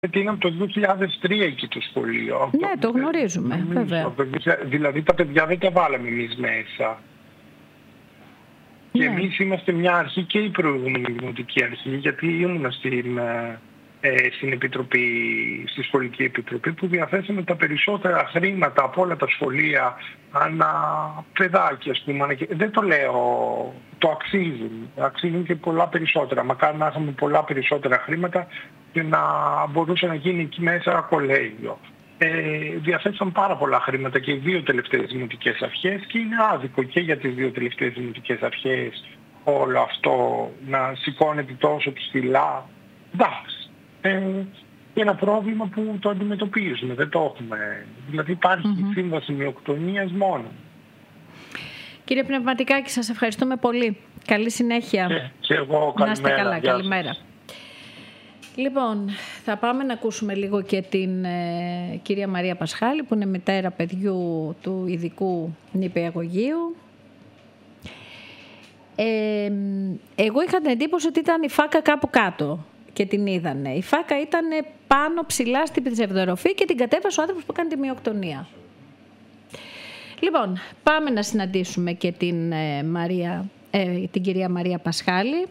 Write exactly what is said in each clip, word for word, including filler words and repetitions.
Γιατί είναι από το δύο χιλιάδες τρία εκεί το σχολείο. Ναι, το γνωρίζουμε, νομίζω, βέβαια. Δηλαδή τα παιδιά δεν τα βάλαμε εμείς μέσα. Και ναι. Εμείς είμαστε μια αρχή και η προηγούμενη δημοτική αρχή, γιατί ήμουν στην, ε, στην Επιτροπή, στη Σχολική Επιτροπή, που διαθέσαμε τα περισσότερα χρήματα από όλα τα σχολεία ανά παιδάκι, ας πούμε. Δεν το λέω, το αξίζουν. Αξίζουν και πολλά περισσότερα. Μακάρι να είχαμε πολλά περισσότερα χρήματα και να μπορούσε να γίνει εκεί μέσα ένα κολέγιο. Ε, διαθέσαν πάρα πολλά χρήματα και οι δύο τελευταίες δημοτικές αρχές και είναι άδικο και για τις δύο τελευταίες δημοτικές αρχές όλο αυτό να σηκώνεται τόσο ψηλά. Εντάξει. Ε, και ένα πρόβλημα που το αντιμετωπίζουμε, δεν το έχουμε. Δηλαδή υπάρχει mm-hmm. σύμβαση μειοκτονίας μόνο. Κύριε Πνευματικάκη, σας ευχαριστούμε πολύ. Καλή συνέχεια. Και, και εγώ καλημέρα. Να είστε καλά, καλημέρα. Λοιπόν, θα πάμε να ακούσουμε λίγο και την ε, κυρία Μαρία Πασχάλη, που είναι μητέρα παιδιού του ειδικού νηπιαγωγείου. Ε, εγώ είχα την εντύπωση ότι ήταν η φάκα κάπου κάτω και την είδανε. Η φάκα ήταν πάνω ψηλά στην ψευδορροφή και την κατέβασε ο άνθρωπος που κάνει τη μειοκτονία. Λοιπόν, πάμε να συναντήσουμε και την, ε, Μαρία, ε, την κυρία Μαρία Πασχάλη,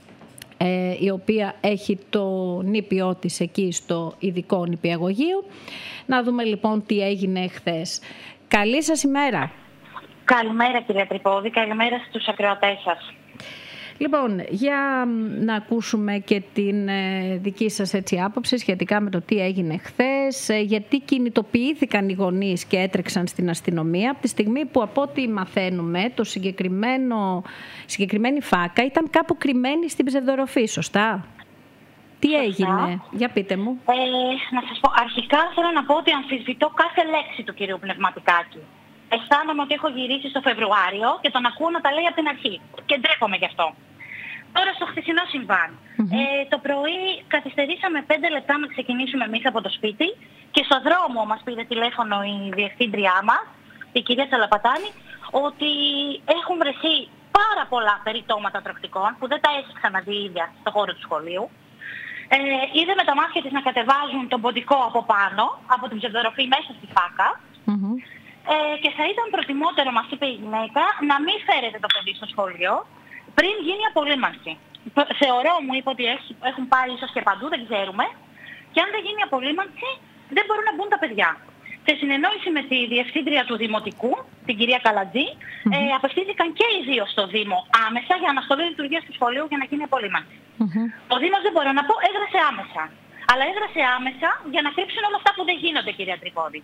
Ε, η οποία έχει το νήπιό της εκεί στο ειδικό νηπιαγωγείο. Να δούμε λοιπόν τι έγινε χθες. Καλή σας ημέρα. Καλημέρα κυρία Τρυπώδη, καλημέρα στους ακροατές σας. Λοιπόν, για να ακούσουμε και την ε, δική σας έτσι άποψη σχετικά με το τι έγινε χθες, ε, γιατί κινητοποιήθηκαν οι γονείς και έτρεξαν στην αστυνομία από τη στιγμή που, από ό,τι μαθαίνουμε, το συγκεκριμένο, συγκεκριμένη φάκα ήταν κάπου κρυμμένη στην ψευδορροφή, σωστά? Τι σωστά. Έγινε, για πείτε μου. Ε, να σας πω, αρχικά θέλω να πω ότι αμφισβητώ κάθε λέξη του κυρίου Πνευματικάκη. Αισθάνομαι ότι έχω γυρίσει στο Φεβρουάριο και τον ακούω να τα λέει από την αρχή και ντρέπομαι γι' αυτό. Τώρα στο χθεσινό συμβάν. Mm-hmm. Ε, το πρωί καθυστερήσαμε πέντε λεπτά να ξεκινήσουμε εμείς από το σπίτι και στο δρόμο μας πήρε τηλέφωνο η διευθύντριά μας, η κυρία Τσαλαπατάνη, ότι έχουν βρεθεί πάρα πολλά περιτώματα τροχτικών που δεν τα έχει ξαναδεί η ίδια στο χώρο του σχολείου. Ε, είδε με τα μάτια της να κατεβάζουν τον ποντικό από πάνω, από την ψευδορροφή μέσα στη φάκα. Mm-hmm. Ε, και θα ήταν προτιμότερο, μας είπε η γυναίκα, να μην φέρετε το παιδί στο σχολείο πριν γίνει απολύμανση. Θεωρώ, μου είπε, ότι έχουν πάει ίσως και παντού, δεν ξέρουμε. Και αν δεν γίνει απολύμανση, δεν μπορούν να μπουν τα παιδιά. Σε συνεννόηση με τη διευθύντρια του Δημοτικού, την κυρία Καλατζή, mm-hmm. ε, απευθύνθηκαν και οι δύο στο Δήμο άμεσα για αναστολή λειτουργίας του σχολείου για να γίνει απολύμανση. Mm-hmm. Ο Δήμος, δεν μπορώ να πω, έδρασε άμεσα. Αλλά έδρασε άμεσα για να κρύψουν όλα αυτά που δεν γίνονται, κυρία Τρυπώδη.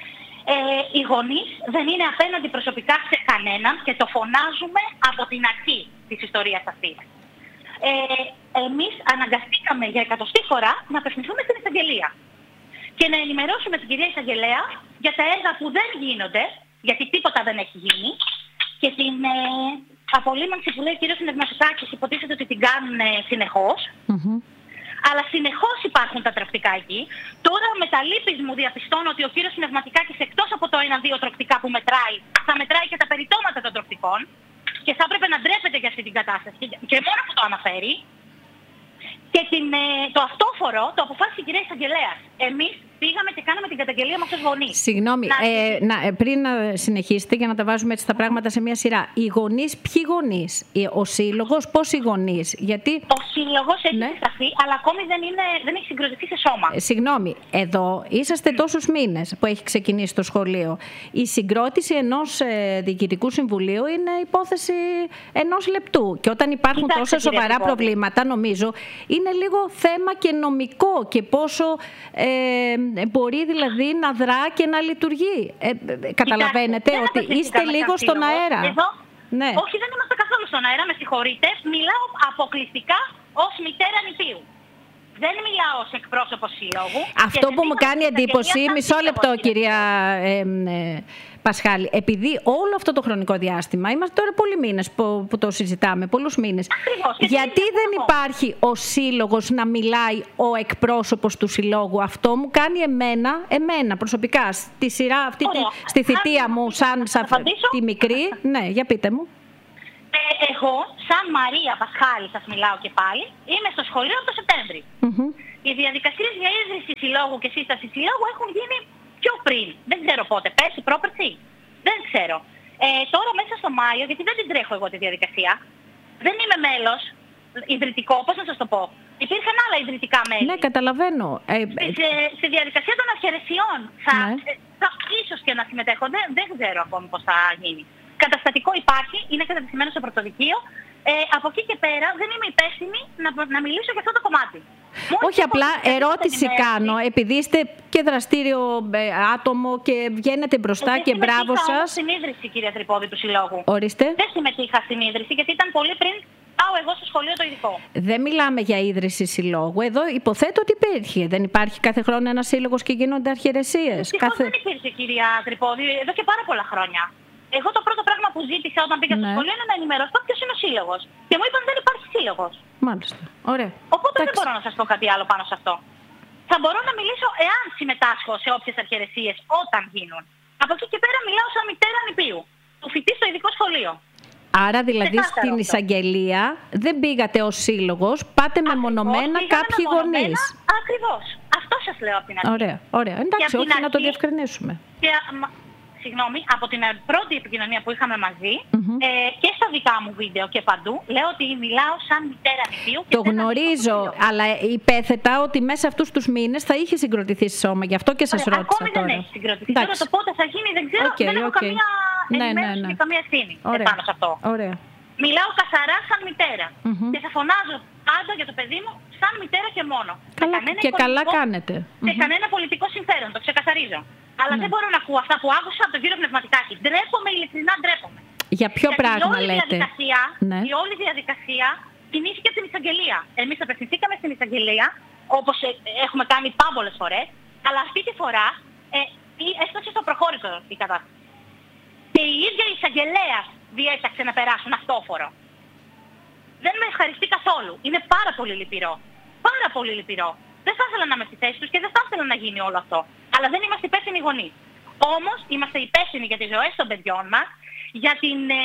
Ε, οι γονείς δεν είναι απέναντι προσωπικά σε κανέναν και το φωνάζουμε από την αρχή της ιστορίας αυτής. Ε, εμείς αναγκαστήκαμε για εκατοστή φορά να απευθυνθούμε στην εισαγγελία και να ενημερώσουμε την κυρία εισαγγελέα για τα έργα που δεν γίνονται, γιατί τίποτα δεν έχει γίνει, και την ε, απολύμανση που λέει ο κύριος Πνευματικάκης υποτίθεται ότι την κάνουν ε, συνεχώς. Mm-hmm. Αλλά συνεχώς υπάρχουν τα τρακτικά εκεί. Τώρα με τα λύπης μου διαπιστώνω ότι ο κύριος Πνευματικάκης, εκτός από το ένα-δύο τρακτικά που μετράει, θα μετράει και τα περιτώματα των τρακτικών και θα έπρεπε να ντρέπεται για αυτή την κατάσταση και μόνο που το αναφέρει. Και την, το αυτόφορο το αποφάσισε η κυρία εισαγγελέας. Εμείς πήγαμε και κάναμε την καταγγελία μας ως γονείς. Συγγνώμη, να... Ε, να, πριν να συνεχίσετε για να τα βάζουμε έτσι τα πράγματα σε μια σειρά. Οι γονείς, ποιοι γονείς, ο σύλλογος, πώς οι γονείς, γιατί... Ο σύλλογος έχει ναι. συσταθεί, αλλά ακόμη δεν, είναι, δεν έχει συγκροτηθεί σε σώμα. Ε, συγγνώμη, εδώ είσαστε τόσους μήνες που έχει ξεκινήσει το σχολείο. Η συγκρότηση ενός ε, διοικητικού συμβουλίου είναι υπόθεση ενός λεπτού. Και όταν υπάρχουν Κοιτάξτε, τόσα σοβαρά κύριε προβλήματα, νομίζω, είναι λίγο θέμα και νομικό και πόσο... Ε, μπορεί δηλαδή να δρά και να λειτουργεί. Ε, καταλαβαίνετε Κοιτάξτε, ότι είστε λίγο στον αέρα. Εδώ, ναι. Όχι, δεν είμαστε καθόλου στον αέρα, με συγχωρείτε. Μιλάω αποκλειστικά ως μητέρα νηπίου. Δεν μιλάω ως εκπρόσωπο σύλλογου. Αυτό που μου κάνει εντύπωση, μισό λεπτό κυρία ε, ε, Πασχάλη, επειδή όλο αυτό το χρονικό διάστημα, είμαστε τώρα πολλοί μήνες που, που το συζητάμε, πολλούς μήνες, Ακριβώς, γιατί δεν υπάρχει ο σύλλογος να μιλάει ο εκπρόσωπος του συλλόγου? Αυτό μου κάνει εμένα, εμένα προσωπικά, στη σειρά αυτή, τη, στη θητεία Αν μου, σαν, σαν τη μικρή. Ναι, για πείτε μου. Ε, εγώ, σαν Μαρία Πασχάλη, σας μιλάω και πάλι, είμαι στο σχολείο από το Σεπτέμβρη. Mm-hmm. οι διαδικασίες για ίδρυση συλλόγου και σύσταση συλλόγου έχουν γίνει πιο πριν. Δεν ξέρω πότε, πέρσι, πρόπερσι. Δεν ξέρω. Ε, τώρα μέσα στο Μάιο, γιατί δεν την τρέχω εγώ τη διαδικασία, δεν είμαι μέλος ιδρυτικό, πώς να σας το πω. Υπήρχαν άλλα ιδρυτικά μέλη. Ναι, καταλαβαίνω. Ε, στη, στη διαδικασία των αρχαιρεσιών θα, ναι. θα ίσως και να συμμετέχω, δεν, δεν ξέρω ακόμη πώς θα γίνει. Καταστατικό υπάρχει, είναι κατατεθειμένο στο πρωτοδικείο. Ε, από εκεί και πέρα δεν είμαι υπεύθυνη να, να μιλήσω για αυτό το κομμάτι. Όχι, απλά ερώτηση κάνω, επειδή είστε και δραστήριο ε, άτομο και βγαίνετε μπροστά δεν και μπράβο σας. Δεν συμμετείχα στην ίδρυση, κυρία Τρυπόδη, του Συλλόγου. Ορίστε. Δεν συμμετείχα στην ίδρυση, γιατί ήταν πολύ πριν πάω εγώ στο σχολείο το ειδικό. Δεν μιλάμε για ίδρυση συλλόγου. Εδώ υποθέτω ότι υπήρχε. Δεν υπάρχει κάθε χρόνο ένας σύλλογος και γίνονται αρχαιρεσίες. Κάθε... δεν υπήρχε, κυρία Τρυπόδη, εδώ και πάρα πολλά χρόνια. Εγώ το πρώτο πράγμα που ζήτησα όταν πήγα ναι. στο σχολείο είναι να ενημερωθώ ποιος είναι ο σύλλογος. Και μου είπαν δεν υπάρχει σύλλογος. Μάλιστα. Ωραία. Οπότε Τάξη. δεν μπορώ να σας πω κάτι άλλο πάνω σε αυτό. Θα μπορώ να μιλήσω εάν συμμετάσχω σε όποιες αρχαιρεσίες όταν γίνουν. Από εκεί και πέρα μιλάω σαν μητέρα νηπίου, του φοιτή στο ειδικό σχολείο. Άρα δηλαδή στην αυτό. Εισαγγελία δεν πήγατε ως σύλλογος, πάτε μεμονωμένα κάποιοι γονείς. Ακριβώς. Αυτό σας λέω από την αρχή. Ωραία, ωραία. Εντάξει, όχι αρχή, να το διευκρινίσουμε. Και, συγγνώμη, από την πρώτη επικοινωνία που είχαμε μαζί mm-hmm. ε, και στα δικά μου βίντεο και παντού, λέω ότι μιλάω σαν μητέρα νηπίου. Το γνωρίζω, αλλά υπέθετα ότι μέσα αυτούς τους μήνες θα είχε συγκροτηθεί σώμα, γι' αυτό και σας Ωραία, ρώτησα ακόμη τώρα. Ακόμη δεν έχει συγκροτηθεί. Τώρα το πότε θα γίνει δεν ξέρω, okay, δεν έχω okay. καμία ενημέρωση ναι, ναι, ναι. και καμία ευθύνη πάνω σε αυτό. Ωραία. Μιλάω καθαρά σαν μητέρα mm-hmm. και θα φωνάζω πάντα για το παιδί μου σαν μητέρα και μόνο. Καλά, και καλά κάνετε. Και mm-hmm. κανένα πολιτικό συμφέρον, το ξεκαθαρίζω. Αλλά ναι. δεν μπορώ να ακούω αυτά που άκουσα από τον κύριο Πνευματικάκη. Ντρέπομαι, ειλικρινά ντρέπομαι. Για ποιο Γιατί πράγμα η όλη λέτε. Διαδικασία, ναι. Η όλη διαδικασία κινήθηκε από την εισαγγελία. Εμείς απευθυνθήκαμε στην εισαγγελία, όπως έχουμε κάνει πάμπολες φορές, αλλά αυτή τη φορά ε, έφτασε στο προχώρητο η κατάσταση. Και η ίδια η εισαγγελέας διέταξε να περάσουν αυτόφορο. Δεν με ευχαριστεί καθόλου. Είναι πάρα πολύ λυπηρό. Πάρα πολύ λυπηρό. Δεν θα ήθελα να είμαι στη θέση τους και δεν θα ήθελα να γίνει όλο αυτό. Αλλά δεν είμαστε υπεύθυνοι γονείς. Όμως είμαστε υπεύθυνοι για τις ζωές των παιδιών μας, για την ε,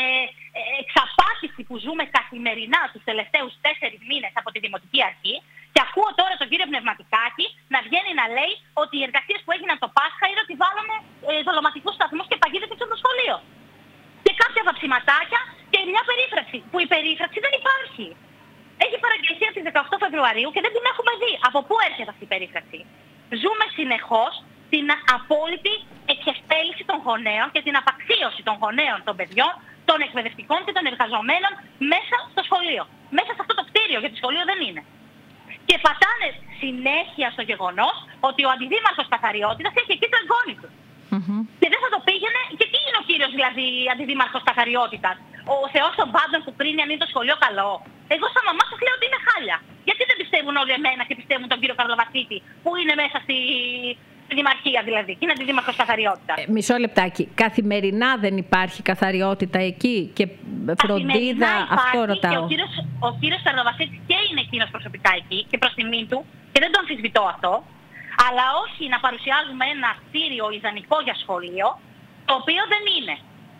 εξαπάτηση που ζούμε καθημερινά τους τελευταίους τέσσερις μήνες από τη Δημοτική Αρχή. Και ακούω τώρα τον κύριο Πνευματικάκη να βγαίνει να λέει ότι οι εργασίες που έγιναν το Πάσχα είναι ότι βάλαμε ε, δολωματικούς σταθμούς και παγίδες έξω από το σχολείο. Και κάποια βαψιματάκια και μια περίφραξη, που η περίφραξη δεν υπάρχει. Έχει παραγγελθεί από τις δεκαοκτώ Φεβρουαρίου και δεν την έχουμε δει. Από πού έρχεται αυτή η περίφραξη. Ζούμε συνεχώς την απόλυτη εξευτέλιση των γονέων και την απαξίωση των γονέων των παιδιών, των εκπαιδευτικών και των εργαζομένων μέσα στο σχολείο. Μέσα σε αυτό το κτίριο, γιατί σχολείο δεν είναι. Και πατάνε συνέχεια στο γεγονός ότι ο αντιδήμαρχος καθαριότητας έχει εκεί το εγγόνι του. Mm-hmm. Και δεν θα το πήγαινε, και τι είναι ο κύριος δηλαδή αντιδήμαρχος καθαριότητας. Ο Θεός των πάντων που κρίνει αν είναι το σχολείο καλό. Εγώ σαν μαμά σας λέω ότι είναι χάλια. Γιατί δεν πιστεύουν όλοι εμένα και πιστεύουν τον κύριο Καρλοβασίτη που είναι μέσα στη, στη Δημαρχία δηλαδή. Και είναι αντιδήμαρχος καθαριότητας. Ε, μισό λεπτάκι. Καθημερινά δεν υπάρχει καθαριότητα εκεί και φροντίδα, αυτό ρωτάω. Και ο κύριος, ο κύριος Καρλοβασίτης και είναι εκείνος προσωπικά εκεί και προς τιμήν του και δεν το αμφισβητώ αυτό. Αλλά όχι να παρουσιάζουμε ένα κτίριο ιδανικό για σχολείο, το οποίο δεν είναι.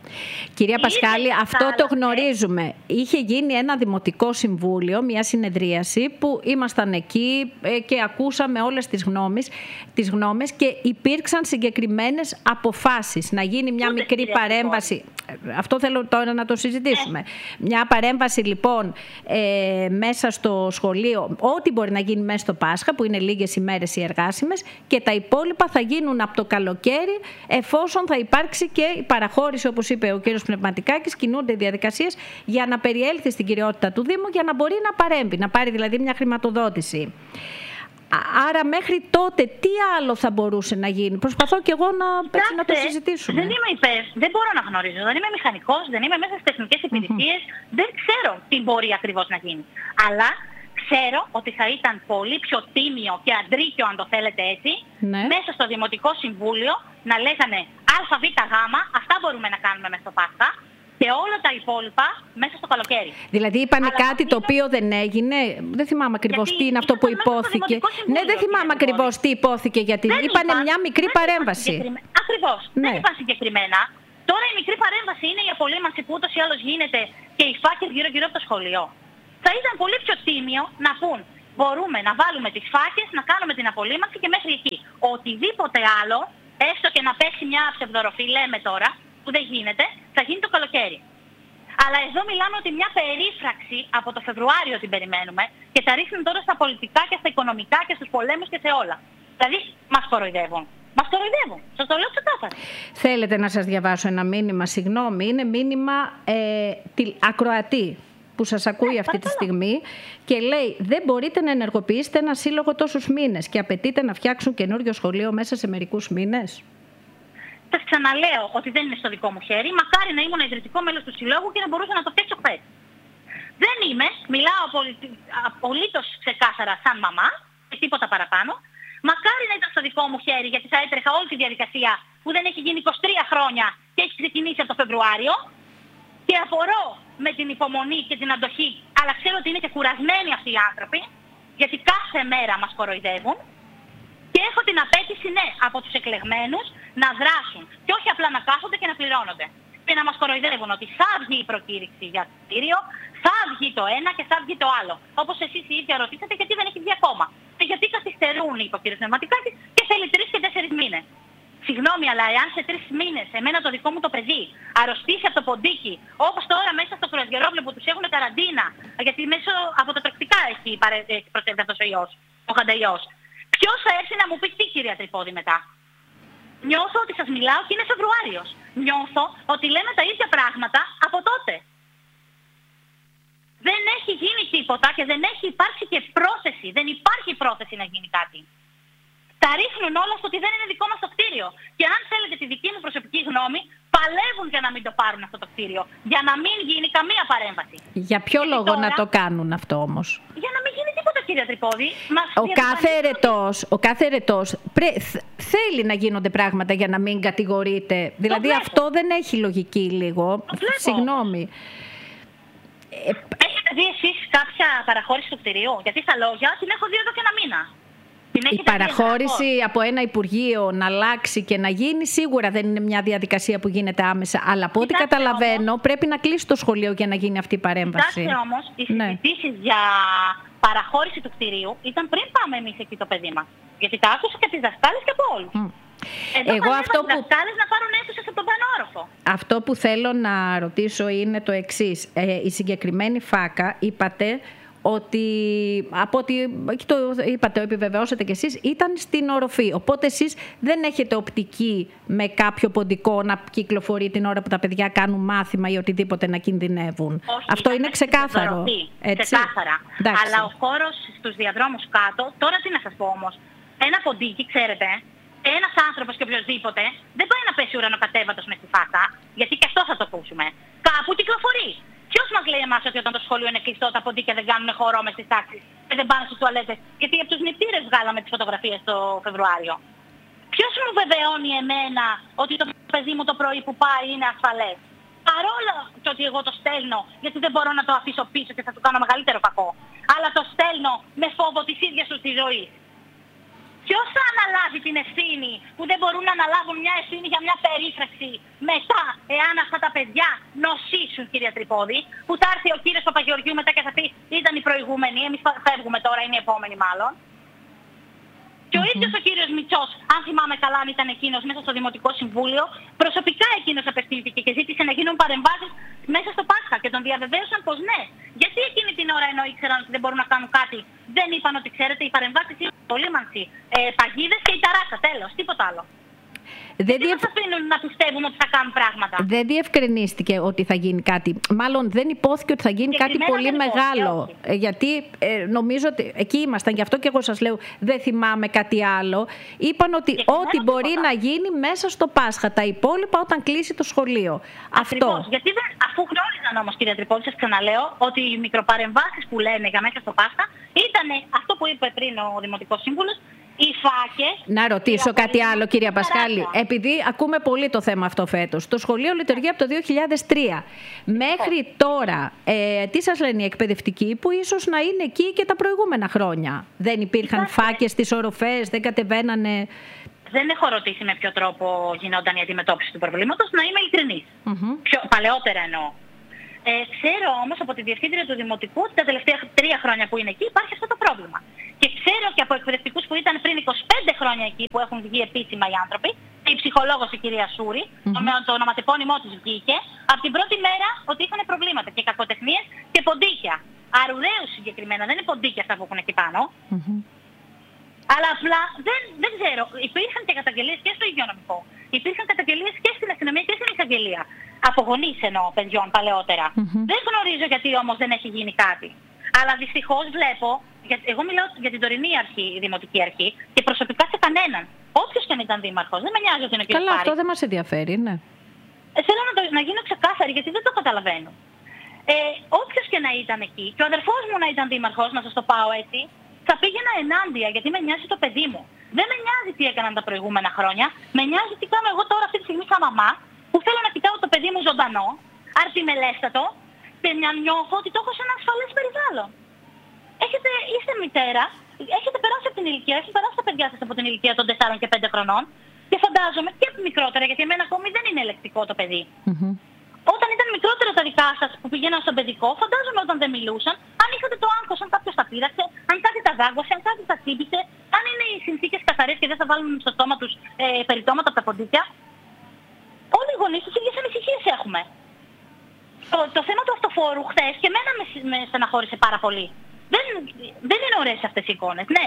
Κυρία Πασχάλη, αυτό το γνωρίζουμε. Είχε γίνει ένα δημοτικό συμβούλιο, μια συνεδρίαση που ήμασταν εκεί και ακούσαμε όλες τις γνώμες, τις γνώμες και υπήρξαν συγκεκριμένες αποφάσεις να γίνει μια Ούτε μικρή παρέμβαση. Αυτό θέλω τώρα να το συζητήσουμε. Ε. Μια παρέμβαση λοιπόν ε, μέσα στο σχολείο, ό,τι μπορεί να γίνει μέσα στο Πάσχα, που είναι λίγες ημέρες οι εργάσιμες, και τα υπόλοιπα θα γίνουν από το καλοκαίρι, εφόσον θα υπάρξει και η παραχώρηση, όπως είπε ο κύριος Πνευματικάκης, κινούνται οι διαδικασίες για να περιέλθει στην κυριότητα του Δήμου, για να μπορεί να παρέμβει, να πάρει δηλαδή μια χρηματοδότηση. Άρα μέχρι τότε τι άλλο θα μπορούσε να γίνει. Προσπαθώ και εγώ να, έτσι, να το συζητήσουμε. Δεν είμαι υπέρ, δεν μπορώ να γνωρίζω. Δεν είμαι μηχανικός, δεν είμαι μέσα στις τεχνικές υπηρεσίες. Mm-hmm. Δεν ξέρω τι μπορεί ακριβώς να γίνει. Αλλά ξέρω ότι θα ήταν πολύ πιο τίμιο και αντρίκιο, αν το θέλετε έτσι, ναι. μέσα στο Δημοτικό Συμβούλιο να λέγανε Α, Β, Γ, αυτά μπορούμε να κάνουμε μέσα στο Πάσχα. Και όλα τα υπόλοιπα μέσα στο καλοκαίρι. Δηλαδή είπανε Αλλά κάτι το οποίο δεν έγινε. Δεν θυμάμαι ακριβώς τι είναι αυτό που υπόθηκε. Ναι, δεν θυμάμαι ακριβώς τι υπόθηκε, γιατί δεν είπανε είπα, μια μικρή παρέμβαση. Ακριβώς. Ναι. Δεν είπαν συγκεκριμένα. Τώρα η μικρή παρέμβαση είναι η απολύμανση που ούτως ή άλλως γίνεται και οι φάκελοι γύρω-γύρω από το σχολείο. Θα ήταν πολύ πιο τίμιο να πούν μπορούμε να βάλουμε τις φάκες, να κάνουμε την απολύμανση και μέχρι εκεί. Οτιδήποτε άλλο, έστω και να πέσει μια ψευδοροφή, λέμε τώρα, που δεν γίνεται, θα γίνει το καλοκαίρι. Αλλά εδώ μιλάμε ότι μια περίφραξη από το Φεβρουάριο την περιμένουμε και τα ρίχνουν τώρα στα πολιτικά και στα οικονομικά και στους πολέμους και σε όλα. Δηλαδή μας κοροϊδεύουν. Μας κοροϊδεύουν. Σας το λέω ξεκάθαρα. Θέλετε να σας διαβάσω ένα μήνυμα, συγγνώμη, είναι μήνυμα ε, τη, ακροατή που σας ακούει αυτή τη στιγμή και λέει δεν μπορείτε να ενεργοποιήσετε ένα σύλλογο τόσους μήνες και απαιτείτε να φτιάξουν καινούριο σχολείο μέσα σε μερικούς μήνες. Σας ξαναλέω ότι δεν είναι στο δικό μου χέρι. Μακάρι να ήμουν ιδρυτικό μέλος του συλλόγου και να μπορούσα να το φτιάξω χθες. Δεν είμαι, μιλάω απολύτως ξεκάθαρα σαν μαμά και τίποτα παραπάνω. Μακάρι να ήταν στο δικό μου χέρι γιατί θα έτρεχα όλη τη διαδικασία που δεν έχει γίνει είκοσι τρία χρόνια και έχει ξεκινήσει από το Φεβρουάριο. Και απορώ με την υπομονή και την αντοχή, αλλά ξέρω ότι είναι και κουρασμένοι αυτοί οι άνθρωποι, γιατί κάθε μέρα μας κοροϊδεύουν. Και έχω την απέτηση, ναι, από τους εκλεγμένους να δράσουν. Και όχι απλά να κάθονται και να πληρώνονται. Και να μας κοροϊδεύουν ότι θα βγει η προκήρυξη για το κτίριο, θα βγει το ένα και θα βγει το άλλο. Όπως εσείς οι ίδια ρωτήσατε, γιατί δεν έχει βγει ακόμα. Και γιατί καθυστερούν οι υποκύρες Πνευματικάκης και θέλει τρεις και τέσσερις μήνες. Συγγνώμη, αλλά εάν σε τρεις μήνες εμένα το δικό μου το παιδί αρρωστήσει από το ποντίκι, όπως τώρα μέσα στο κρουαζιερόβλιο που τους έχουν καραντίνα, γιατί μέσω από τα πρακτικά έχει προτείνει αυτός ο ιός, ο χανταϊός. Ποιος θα έρθει να μου πει τι, κυρία Τρυπόδη, μετά? Νιώθω ότι σας μιλάω και είναι Φεβρουάριος. Νιώθω ότι λέμε τα ίδια πράγματα από τότε. Δεν έχει γίνει τίποτα και δεν έχει υπάρξει και πρόθεση. Δεν υπάρχει πρόθεση να γίνει κάτι. Τα ρίχνουν όλα στο ότι δεν είναι δικό μας το κτίριο. Και αν θέλετε τη δική μου προσωπική γνώμη, παλεύουν για να μην το πάρουν αυτό το κτίριο. Για να μην γίνει καμία παρέμβαση. Για ποιο γιατί λόγο τώρα, να το κάνουν αυτό όμως? Για να μην γίνει τίποτα, κυρία Τρυπόδη. Ο κάθε ερετός, ο κάθε ερετός πρέ, θέλει να γίνονται πράγματα για να μην κατηγορείται. Δηλαδή αυτό δεν έχει λογική λίγο. Συγγνώμη. Έχετε δει εσείς κάποια παραχώρηση του κτηρίου? Γιατί στα λόγια την έχω δει εδώ και ένα μήνα. Η παραχώρηση από ένα Υπουργείο να αλλάξει και να γίνει σίγουρα δεν είναι μια διαδικασία που γίνεται άμεσα. Αλλά από ό,τι καταλαβαίνω όμως, πρέπει να κλείσει το σχολείο για να γίνει αυτή η παρέμβαση. Κοιτάξτε όμως, οι ναι. συζητήσεις για παραχώρηση του κτηρίου ήταν πριν πάμε εμείς εκεί το παιδί μας. Γιατί τα άκουσα και τις δασκάλες και από όλους. Mm. Εδώ εγώ αυτό που... δασκάλες να πάρουν αίθουσες από τον πάνω όροφο. Αυτό που θέλω να ρωτήσω είναι το εξής. Ε, η συγκεκριμένη φάκα είπατε ότι από ό,τι το είπατε, επιβεβαιώσατε κι εσείς, ήταν στην οροφή. Οπότε εσείς δεν έχετε οπτική με κάποιο ποντικό να κυκλοφορεί την ώρα που τα παιδιά κάνουν μάθημα ή οτιδήποτε να κινδυνεύουν. Όχι, αυτό είναι ξεκάθαρο. Έτσι. Ξεκάθαρα. Αλλά ο χώρος στους διαδρόμους κάτω, τώρα τι να σας πω όμως, ένα ποντίκι, ξέρετε, ένας άνθρωπος και οποιοδήποτε δεν πάει να πέσει ουρανοκατέβατος με στη φάκα, γιατί και αυτό θα το ακούσουμε. Κάπου κυκλοφορεί. Ποιος μας λέει εμάς ότι όταν το σχολείο είναι κλειστό τα ποντίκια δεν κάνουν χώρο μες στις τάξεις και δεν πάνε στις τουαλέτες? Γιατί από τους νηπτήρες βγάλαμε τις φωτογραφίες το Φεβρουάριο. Ποιος μου βεβαιώνει εμένα ότι το παιδί μου το πρωί που πάει είναι ασφαλές? Παρόλο το ότι εγώ το στέλνω, γιατί δεν μπορώ να το αφήσω πίσω και θα του κάνω μεγαλύτερο κακό, αλλά το στέλνω με φόβο της ίδιας του της ζωής. Ποιος θα αναλάβει την ευθύνη που δεν μπορούν να αναλάβουν μια ευθύνη για μια περίφραξη μετά, εάν αυτά τα παιδιά νοσήσουν, κυρία Τρυπόδη, που θα έρθει ο κύριος Παπαγεωργιού μετά και θα πει ήταν οι προηγούμενοι, εμείς φεύγουμε τώρα, είναι οι επόμενοι μάλλον. Και ο ίδιος ο κύριος Μητσός, αν θυμάμαι καλά, αν ήταν εκείνος μέσα στο Δημοτικό Συμβούλιο, προσωπικά εκείνος απευθύνθηκε και ζήτησε να γίνουν παρεμβάσεις μέσα στο Πάσχα και τον διαβεβαίωσαν πως ναι. Γιατί εκείνη την ώρα, ενώ ήξεραν ότι δεν μπορούν να κάνουν κάτι, δεν είπαν ότι ξέρετε, οι παρεμβάσεις είναι υπολείμανση, ε, παγίδες και η ταράτσα, τέλος, τίποτα άλλο. Δεν διευ... μας αφήνουν να πιστεύουμε ότι θα κάνουν πράγματα. Δεν διευκρινίστηκε ότι θα γίνει κάτι. Μάλλον δεν υπόθηκε ότι θα γίνει κάτι πολύ μεγάλο. Υπόθηκε, γιατί ε, νομίζω ότι εκεί ήμασταν. Γι' αυτό και εγώ σας λέω δεν θυμάμαι κάτι άλλο. Είπαν ότι ό,τι μπορεί τίποτα. να γίνει μέσα στο Πάσχα. Τα υπόλοιπα όταν κλείσει το σχολείο. Ακριβώς. Αυτό. Γιατί δεν, αφού γνώριζαν όμως, κυρία Τρυπόλη, σας ξαναλέω ότι οι μικροπαρεμβάσεις που λένε για μέσα στο Πάσχα ήταν αυτό που είπε πριν ο Δημοτικός Σύμβουλος. Οι φάκες. Να ρωτήσω κάτι άλλο, κυρία Πασχάλη. Επειδή ακούμε πολύ το θέμα αυτό φέτος. Το σχολείο λειτουργεί από το δύο χιλιάδες τρία. Μέχρι τώρα, ε, τι σας λένε οι εκπαιδευτικοί που ίσως να είναι εκεί και τα προηγούμενα χρόνια? Δεν υπήρχαν Υπάρχει. φάκες στις οροφές, δεν κατεβαίνανε? Δεν έχω ρωτήσει με ποιο τρόπο γινόταν η αντιμετώπιση του προβλήματος, να είμαι ειλικρινής. Mm-hmm. Πιο, παλαιότερα εννοώ. Ε, ξέρω όμως από τη διευθύντρια του Δημοτικού ότι τα τελευταία τρία χρόνια που είναι εκεί υπάρχει αυτό το πρόβλημα. Και ξέρω και από εκπαιδευτικούς που ήταν πριν είκοσι πέντε χρόνια εκεί, που έχουν βγει επίσημα οι άνθρωποι, και η ψυχολόγος η κυρία Σούρη, mm-hmm. το, το ονοματεπώνυμό της βγήκε, από την πρώτη μέρα ότι είχαν προβλήματα και κακοτεχνίες και ποντίκια. Αρουραίους συγκεκριμένα, δεν είναι ποντίκια αυτά που έχουν εκεί πάνω. Mm-hmm. Αλλά απλά δεν, δεν ξέρω, υπήρχαν και καταγγελίες και στο υγειονομικό. Υπήρχαν καταγγελίες και στην αστυνομία και στην εισαγγελία. Από γονείς εννοώ παιδιών παλαιότερα. Mm-hmm. Δεν γνωρίζω γιατί όμως δεν έχει γίνει κάτι. Αλλά δυστυχώς βλέπω, για, εγώ μιλάω για την τωρινή αρχή, η δημοτική αρχή, και προσωπικά σε κανέναν. Όποιος και αν ήταν δήμαρχος, δεν με νοιάζει ότι είναι ο κ. Καλά, αυτό δεν μας ενδιαφέρει, ναι. Ε, θέλω να, το, να γίνω ξεκάθαρη, γιατί δεν το καταλαβαίνω. Ε, όποιος και να ήταν εκεί, και ο αδερφός μου να ήταν δήμαρχος, να σας το πάω έτσι, θα πήγαινα ενάντια, γιατί με νοιάζει το παιδί μου. Δεν με νοιάζει τι έκαναν τα προηγούμενα χρόνια. Με νοιάζει τι κάνω εγώ τώρα αυτή τη στιγμή σαν μαμά, που θέλω να κοιτάω το παιδί μου ζωντανό, αρτιμελέστατο, και να νιώθω ότι το έχω σε ένα ασφαλές περιβάλλον. Έχετε, είστε μητέρα, έχετε περάσει από την ηλικία, έχετε περάσει τα παιδιά σας από την ηλικία των τεσσάρων και πέντε χρονών, και φαντάζομαι και μικρότερα, γιατί εμένα ακόμη δεν είναι ελεκτικό το παιδί. Mm-hmm. Όταν ήταν μικρότερα τα δικά σας που πηγαίναν στον παιδικό, φαντάζομαι όταν δεν μιλούσαν, αν είχατε το άγχος, αν κάποιος τα πείραξε, αν κάτι τα δάγκωσε, αν κάτι τα τσίπησε, αν είναι οι συνθήκες καθαρές και δεν θα βάλουν στο στόμα τους ε, περιτώματα από τα ποντίκια. Όλοι οι γονείς τις ίδιες ανησυχίες έχουμε. Το, το θέμα του αυτοφόρου χθες και εμένα με, με στεναχώρησε πάρα πολύ. Δεν, δεν είναι ωραίες αυτές οι εικόνες, ναι.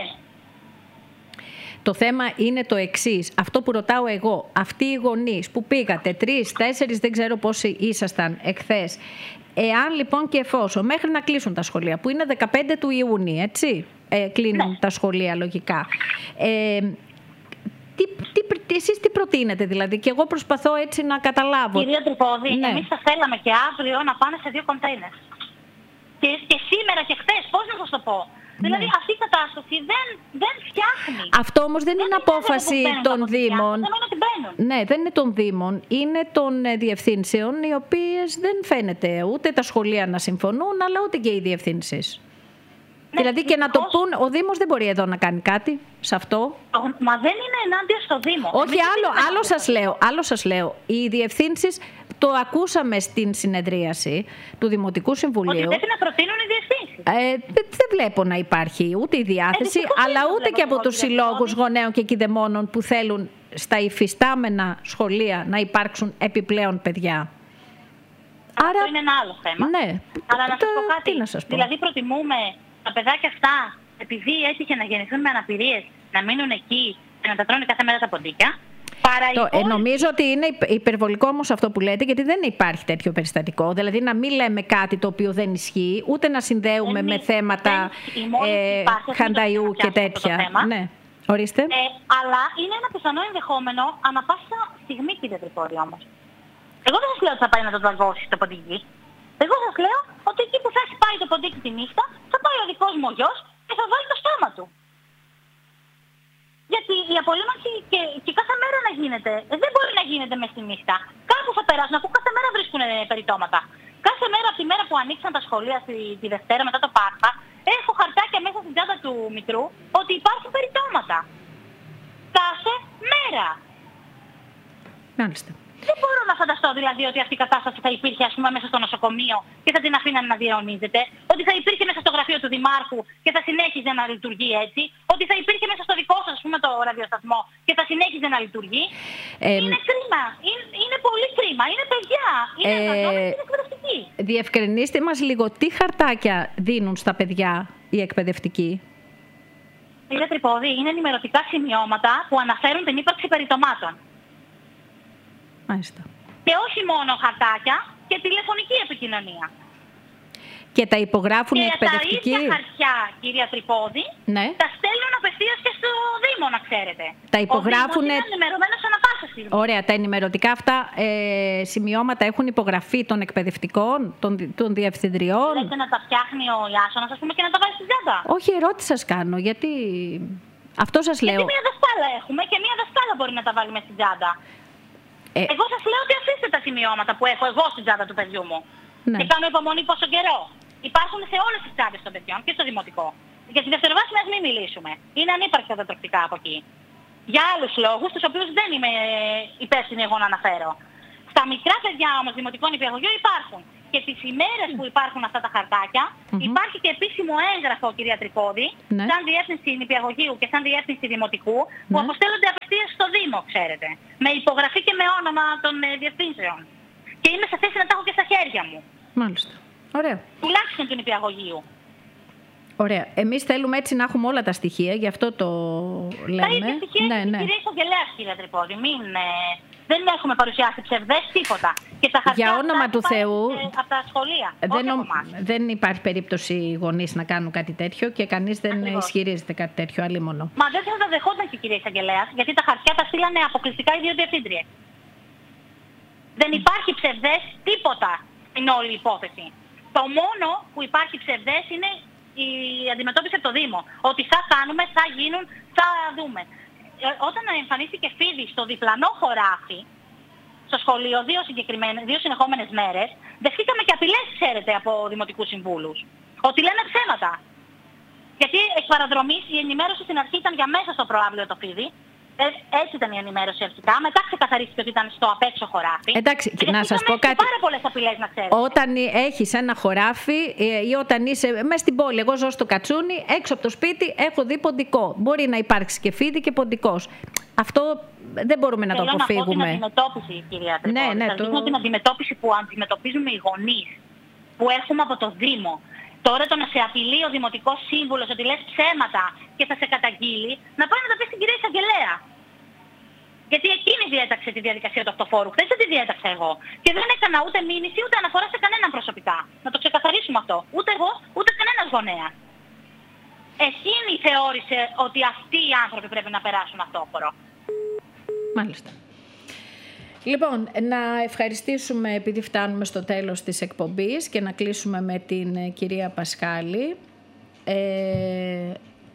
Το θέμα είναι το εξής. Αυτό που ρωτάω εγώ, αυτοί οι γονείς που πήγατε, τρεις, τέσσερις, δεν ξέρω πόσοι ήσασταν εχθές, εάν λοιπόν και εφόσον μέχρι να κλείσουν τα σχολεία, που είναι δεκαπέντε του Ιούνιου, έτσι, ε, κλείνουν ναι. τα σχολεία λογικά. Ε, τι, τι, εσείς τι προτείνετε δηλαδή, και εγώ προσπαθώ έτσι να καταλάβω. Κυρία Τρυπώδη, ναι. εμείς θα θέλαμε και αύριο να πάνε σε δύο κοντέινερ. Και, και σήμερα και χθες, πώς να σας το πω. Δηλαδή αυτή η κατάσταση δεν, δεν φτιάχνει. Αυτό όμως δεν, δεν είναι απόφαση των Δήμων. Ναι, δεν είναι των Δήμων. Είναι των διευθύνσεων, οι οποίες δεν φαίνεται ούτε τα σχολεία να συμφωνούν, αλλά ούτε και οι διευθύνσεις. Ναι, δηλαδή και να το πούν, ο Δήμος δεν μπορεί εδώ να κάνει κάτι σε αυτό. Μα δεν είναι ενάντια στο Δήμο. Όχι, άλλο, άλλο, σας λέω, άλλο σας λέω. Οι διευθύνσεις, το ακούσαμε στην συνεδρίαση του Δημοτικού Συμβουλίου. Ότι πρέπει να προτείνουν οι διευθύνσεις. Ε, δεν βλέπω να υπάρχει ούτε η διάθεση, ε, αλλά ούτε και από τους συλλόγους γονέων και κηδεμόνων που θέλουν στα υφιστάμενα σχολεία να υπάρξουν επιπλέον παιδιά. Άρα, αυτό είναι ένα άλλο θέμα. Ναι. Αλλά να σας πω κάτι. Τι να σας πω. Δηλαδή προτιμούμε τα παιδάκια αυτά, επειδή έτυχε να γεννηθούν με αναπηρίες, να μείνουν εκεί και να τα τρώνε κάθε μέρα τα ποντίκια. Το, ε, νομίζω ότι είναι υπερβολικό όμως αυτό που λέτε, γιατί δεν υπάρχει τέτοιο περιστατικό. Δηλαδή να μην λέμε κάτι το οποίο δεν ισχύει, ούτε να συνδέουμε Εμείς, με θέματα ε, χανταϊού και τέτοια. Ναι. Ορίστε. Ε, αλλά είναι ένα πιθανό ενδεχόμενο ανά πάσα στιγμή, κύριε Τρυπώδη όμως. Εγώ δεν σας λέω ότι θα πάει να το δαγκώσει το ποντίκι. Εγώ σας λέω ότι εκεί που θα έχει πάει το ποντίκι τη νύχτα, θα πάει ο δικός μου γιος και θα βάλει το στόμα του. Γιατί η απολύμανση και, και κάθε μέρα να γίνεται, δεν μπορεί να γίνεται μες στη νύχτα. Κάπου θα περάσουν, αφού κάθε μέρα βρίσκουν περιτώματα. Κάθε μέρα από τη μέρα που ανοίξαν τα σχολεία στη, τη Δευτέρα μετά το Πάσχα, έχω χαρτάκια μέσα στην τσάντα του μικρού ότι υπάρχουν περιτώματα. Κάθε μέρα. Μάλιστα. Δεν μπορώ να φανταστώ δηλαδή ότι αυτή η κατάσταση θα υπήρχε ας πούμε μέσα στο νοσοκομείο και θα την αφήναν να διαιωνίζεται. Ότι θα υπήρχε μέσα στο γραφείο του Δημάρχου και θα συνέχιζε να λειτουργεί έτσι. Ότι θα υπήρχε μέσα στο δικό σας ας πούμε το ραδιοσταθμό και θα συνέχιζε να λειτουργεί. Ε, είναι κρίμα. Είναι, είναι πολύ κρίμα. Είναι παιδιά. Είναι ε, είναι εκπαιδευτικοί. Διευκρινίστε μας λίγο τι χαρτάκια δίνουν στα παιδιά οι εκπαιδευτικοί. Κύριε Τρυπώδη, είναι ενημερωτικά σημειώματα που αναφέρουν την ύπαρξη περιτωμάτων. Μάλιστα. Και όχι μόνο χαρτάκια και τηλεφωνική επικοινωνία. Και τα υπογράφουν και οι εκπαιδευτικοί. Και τα ίδια χαρτιά, κυρία Τρυπώδη, ναι. τα στέλνουν απευθείας και στο Δήμο, να ξέρετε. Τα υπογράφουν. Ο Δήμος είναι ενημερωμένος ανά πάσα στιγμή. Ωραία, τα ενημερωτικά αυτά ε, σημειώματα έχουν υπογραφεί των εκπαιδευτικών, των, των διευθυντριών. Λέτε να τα φτιάχνει ο Ιάσονας, ας πούμε, και να τα βάζει στην τσάντα. Όχι, ερώτηση σας κάνω, γιατί αυτό σας λέω. Γιατί μία δασκάλα έχουμε και μία δασκάλα μπορεί να τα βάλει μέσα στην τσάντα. Ε... Εγώ σας λέω ότι αφήστε τα σημειώματα που έχω εγώ στην τσάντα του παιδιού μου. Ναι. Και κάνω υπομονή πόσο καιρό. Υπάρχουν σε όλες τις τσάντες των παιδιών και στο δημοτικό. Για τη δευτεροβάσιμη ας μην μιλήσουμε. Είναι ανύπαρκτα τα τροκτικά από εκεί. Για άλλους λόγους, τους οποίους δεν είμαι υπεύθυνη εγώ να αναφέρω. Στα μικρά παιδιά όμως δημοτικών υπηαγωγείων υπάρχουν. και τις ημέρες που υπάρχουν αυτά τα χαρτάκια, mm-hmm. υπάρχει και επίσημο έγγραφο, κυρία Τρικώδη, ναι. σαν διεύθυνση νηπιαγωγείου και σαν διεύθυνση δημοτικού, ναι. που αποστέλλονται απευθείας στο Δήμο, ξέρετε. Με υπογραφή και με όνομα των ε, διευθύνσεων. Και είμαι σε θέση να τα έχω και στα χέρια μου. Μάλιστα. Ωραία. Τουλάχιστον του νηπιαγωγείου. Ωραία. Εμείς θέλουμε έτσι να έχουμε όλα τα στοιχεία, γι' αυτό το λέμε. Τα ίδια στοιχεία ναι, ναι. κυρία Εισαγγελέας, κυρία Τρικώδη. Μην, ε, δεν έχουμε παρουσιάσει ψευδές τίποτα. Και τα χαρτιά για όνομα του Θεού, ε, από τα σχολεία. Δεν, ο, δεν υπάρχει περίπτωση οι γονείς να κάνουν κάτι τέτοιο και κανείς δεν Ακριβώς. ισχυρίζεται κάτι τέτοιο, αλλήμονο. Μα δεν θα τα δεχόταν και η κυρία Εισαγγελέας, γιατί τα χαρτιά τα στείλανε αποκλειστικά οι δύο διευθύντριες. Δεν υπάρχει ψευδές τίποτα στην όλη υπόθεση. Το μόνο που υπάρχει ψευδές είναι η αντιμετώπιση από το Δήμο. Ότι θα κάνουμε, θα γίνουν, θα δούμε. Ε, όταν εμφανίστηκε φίδι στο διπλανό χωράφι, στο σχολείο, δύο, δύο συνεχόμενες μέρες, δεχτήκαμε και απειλές, ξέρετε, από δημοτικούς συμβούλους. Ότι λένε ψέματα. Γιατί εκ παραδρομής η ενημέρωση στην αρχή ήταν για μέσα στο προάβλιο το φίδι. Ε, έτσι ήταν η ενημέρωση αρχικά. Μετά ξεκαθαρίστηκε ότι ήταν στο απέξω χωράφι. Εντάξει, και να σας πω κάτι. Πάρα πολλές απειλές, να ξέρετε. Όταν έχεις ένα χωράφι ή όταν είσαι μέσα στην πόλη, εγώ ζω στο Κατσούνι, έξω από το σπίτι έχω δει ποντικό. Μπορεί να υπάρξει και φίδι και ποντικός. Αυτό δεν μπορούμε να Θέλω το αποφύγουμε. Να πω την αντιμετώπιση, κυρία Τρικώδη. Ναι, ναι, θα το... την αντιμετώπιση που αντιμετωπίζουμε οι γονείς, που έρχομαι από το Δήμο. Τώρα το να σε απειλεί ο Δημοτικός Σύμβουλος ότι λες ψέματα και θα σε καταγγείλει, να πάει να τα πει στην κυρία Εισαγγελέα. Γιατί εκείνη διέταξε τη διαδικασία του αυτοφόρου. Χθες δεν τη διέταξα εγώ. Και δεν έκανα ούτε μήνυση ούτε αναφορά σε κανέναν προσωπικά. Να το ξεκαθαρίσουμε αυτό. Ούτε εγώ, ούτε κανένας γονέας. Εκείνη θεώρησε ότι αυτοί οι άνθρωποι πρέπει να περάσουν αυτόφορο. Μάλιστα. Λοιπόν, να ευχαριστήσουμε, επειδή φτάνουμε στο τέλος της εκπομπής, και να κλείσουμε με την κυρία Πασχάλη. Ε,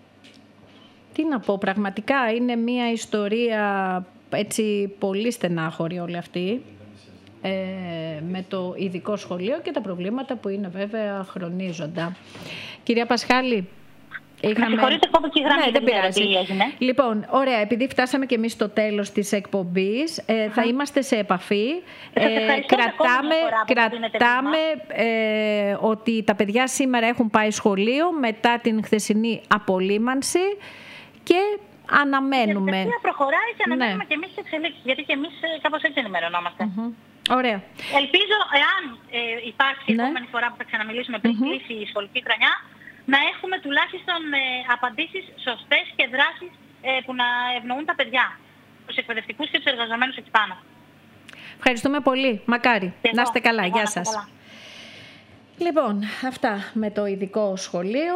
τι να πω, πραγματικά είναι μια ιστορία έτσι πολύ στενάχωρη όλη αυτή, ε, με το ειδικό σχολείο και τα προβλήματα που είναι βέβαια χρονίζοντα. Κυρία Πασχάλη, είχαμε... Με συγχωρείτε, κόβω και η γραμμή, ναι, δεν πειράζει. Λοιπόν, ωραία, επειδή φτάσαμε και εμείς στο τέλος της εκπομπής, ε, θα είμαστε σε επαφή. Ε, κρατάμε κρατάμε ε, ότι τα παιδιά σήμερα έχουν πάει σχολείο μετά την χθεσινή απολύμανση και αναμένουμε. Η διαδικασία προχωράει και αναμένουμε ναι. και εμείς τις εξελίξεις, γιατί και εμείς κάπως έτσι ενημερωνόμαστε. Mm-hmm. Ωραία. Ελπίζω, εάν ε, υπάρξει η ναι. επόμενη φορά που θα ξαναμιλήσουμε πριν mm-hmm. κλείσει η σχολική χρονιά, να έχουμε τουλάχιστον ε, απαντήσεις σωστές και δράσεις ε, που να ευνοούν τα παιδιά, τους εκπαιδευτικούς και τους εργαζομένους εκεί πάνω. Ευχαριστούμε πολύ. Μακάρι. Και να είστε καλά. εγώ, Γεια σας. καλά. Λοιπόν, αυτά με το ειδικό σχολείο.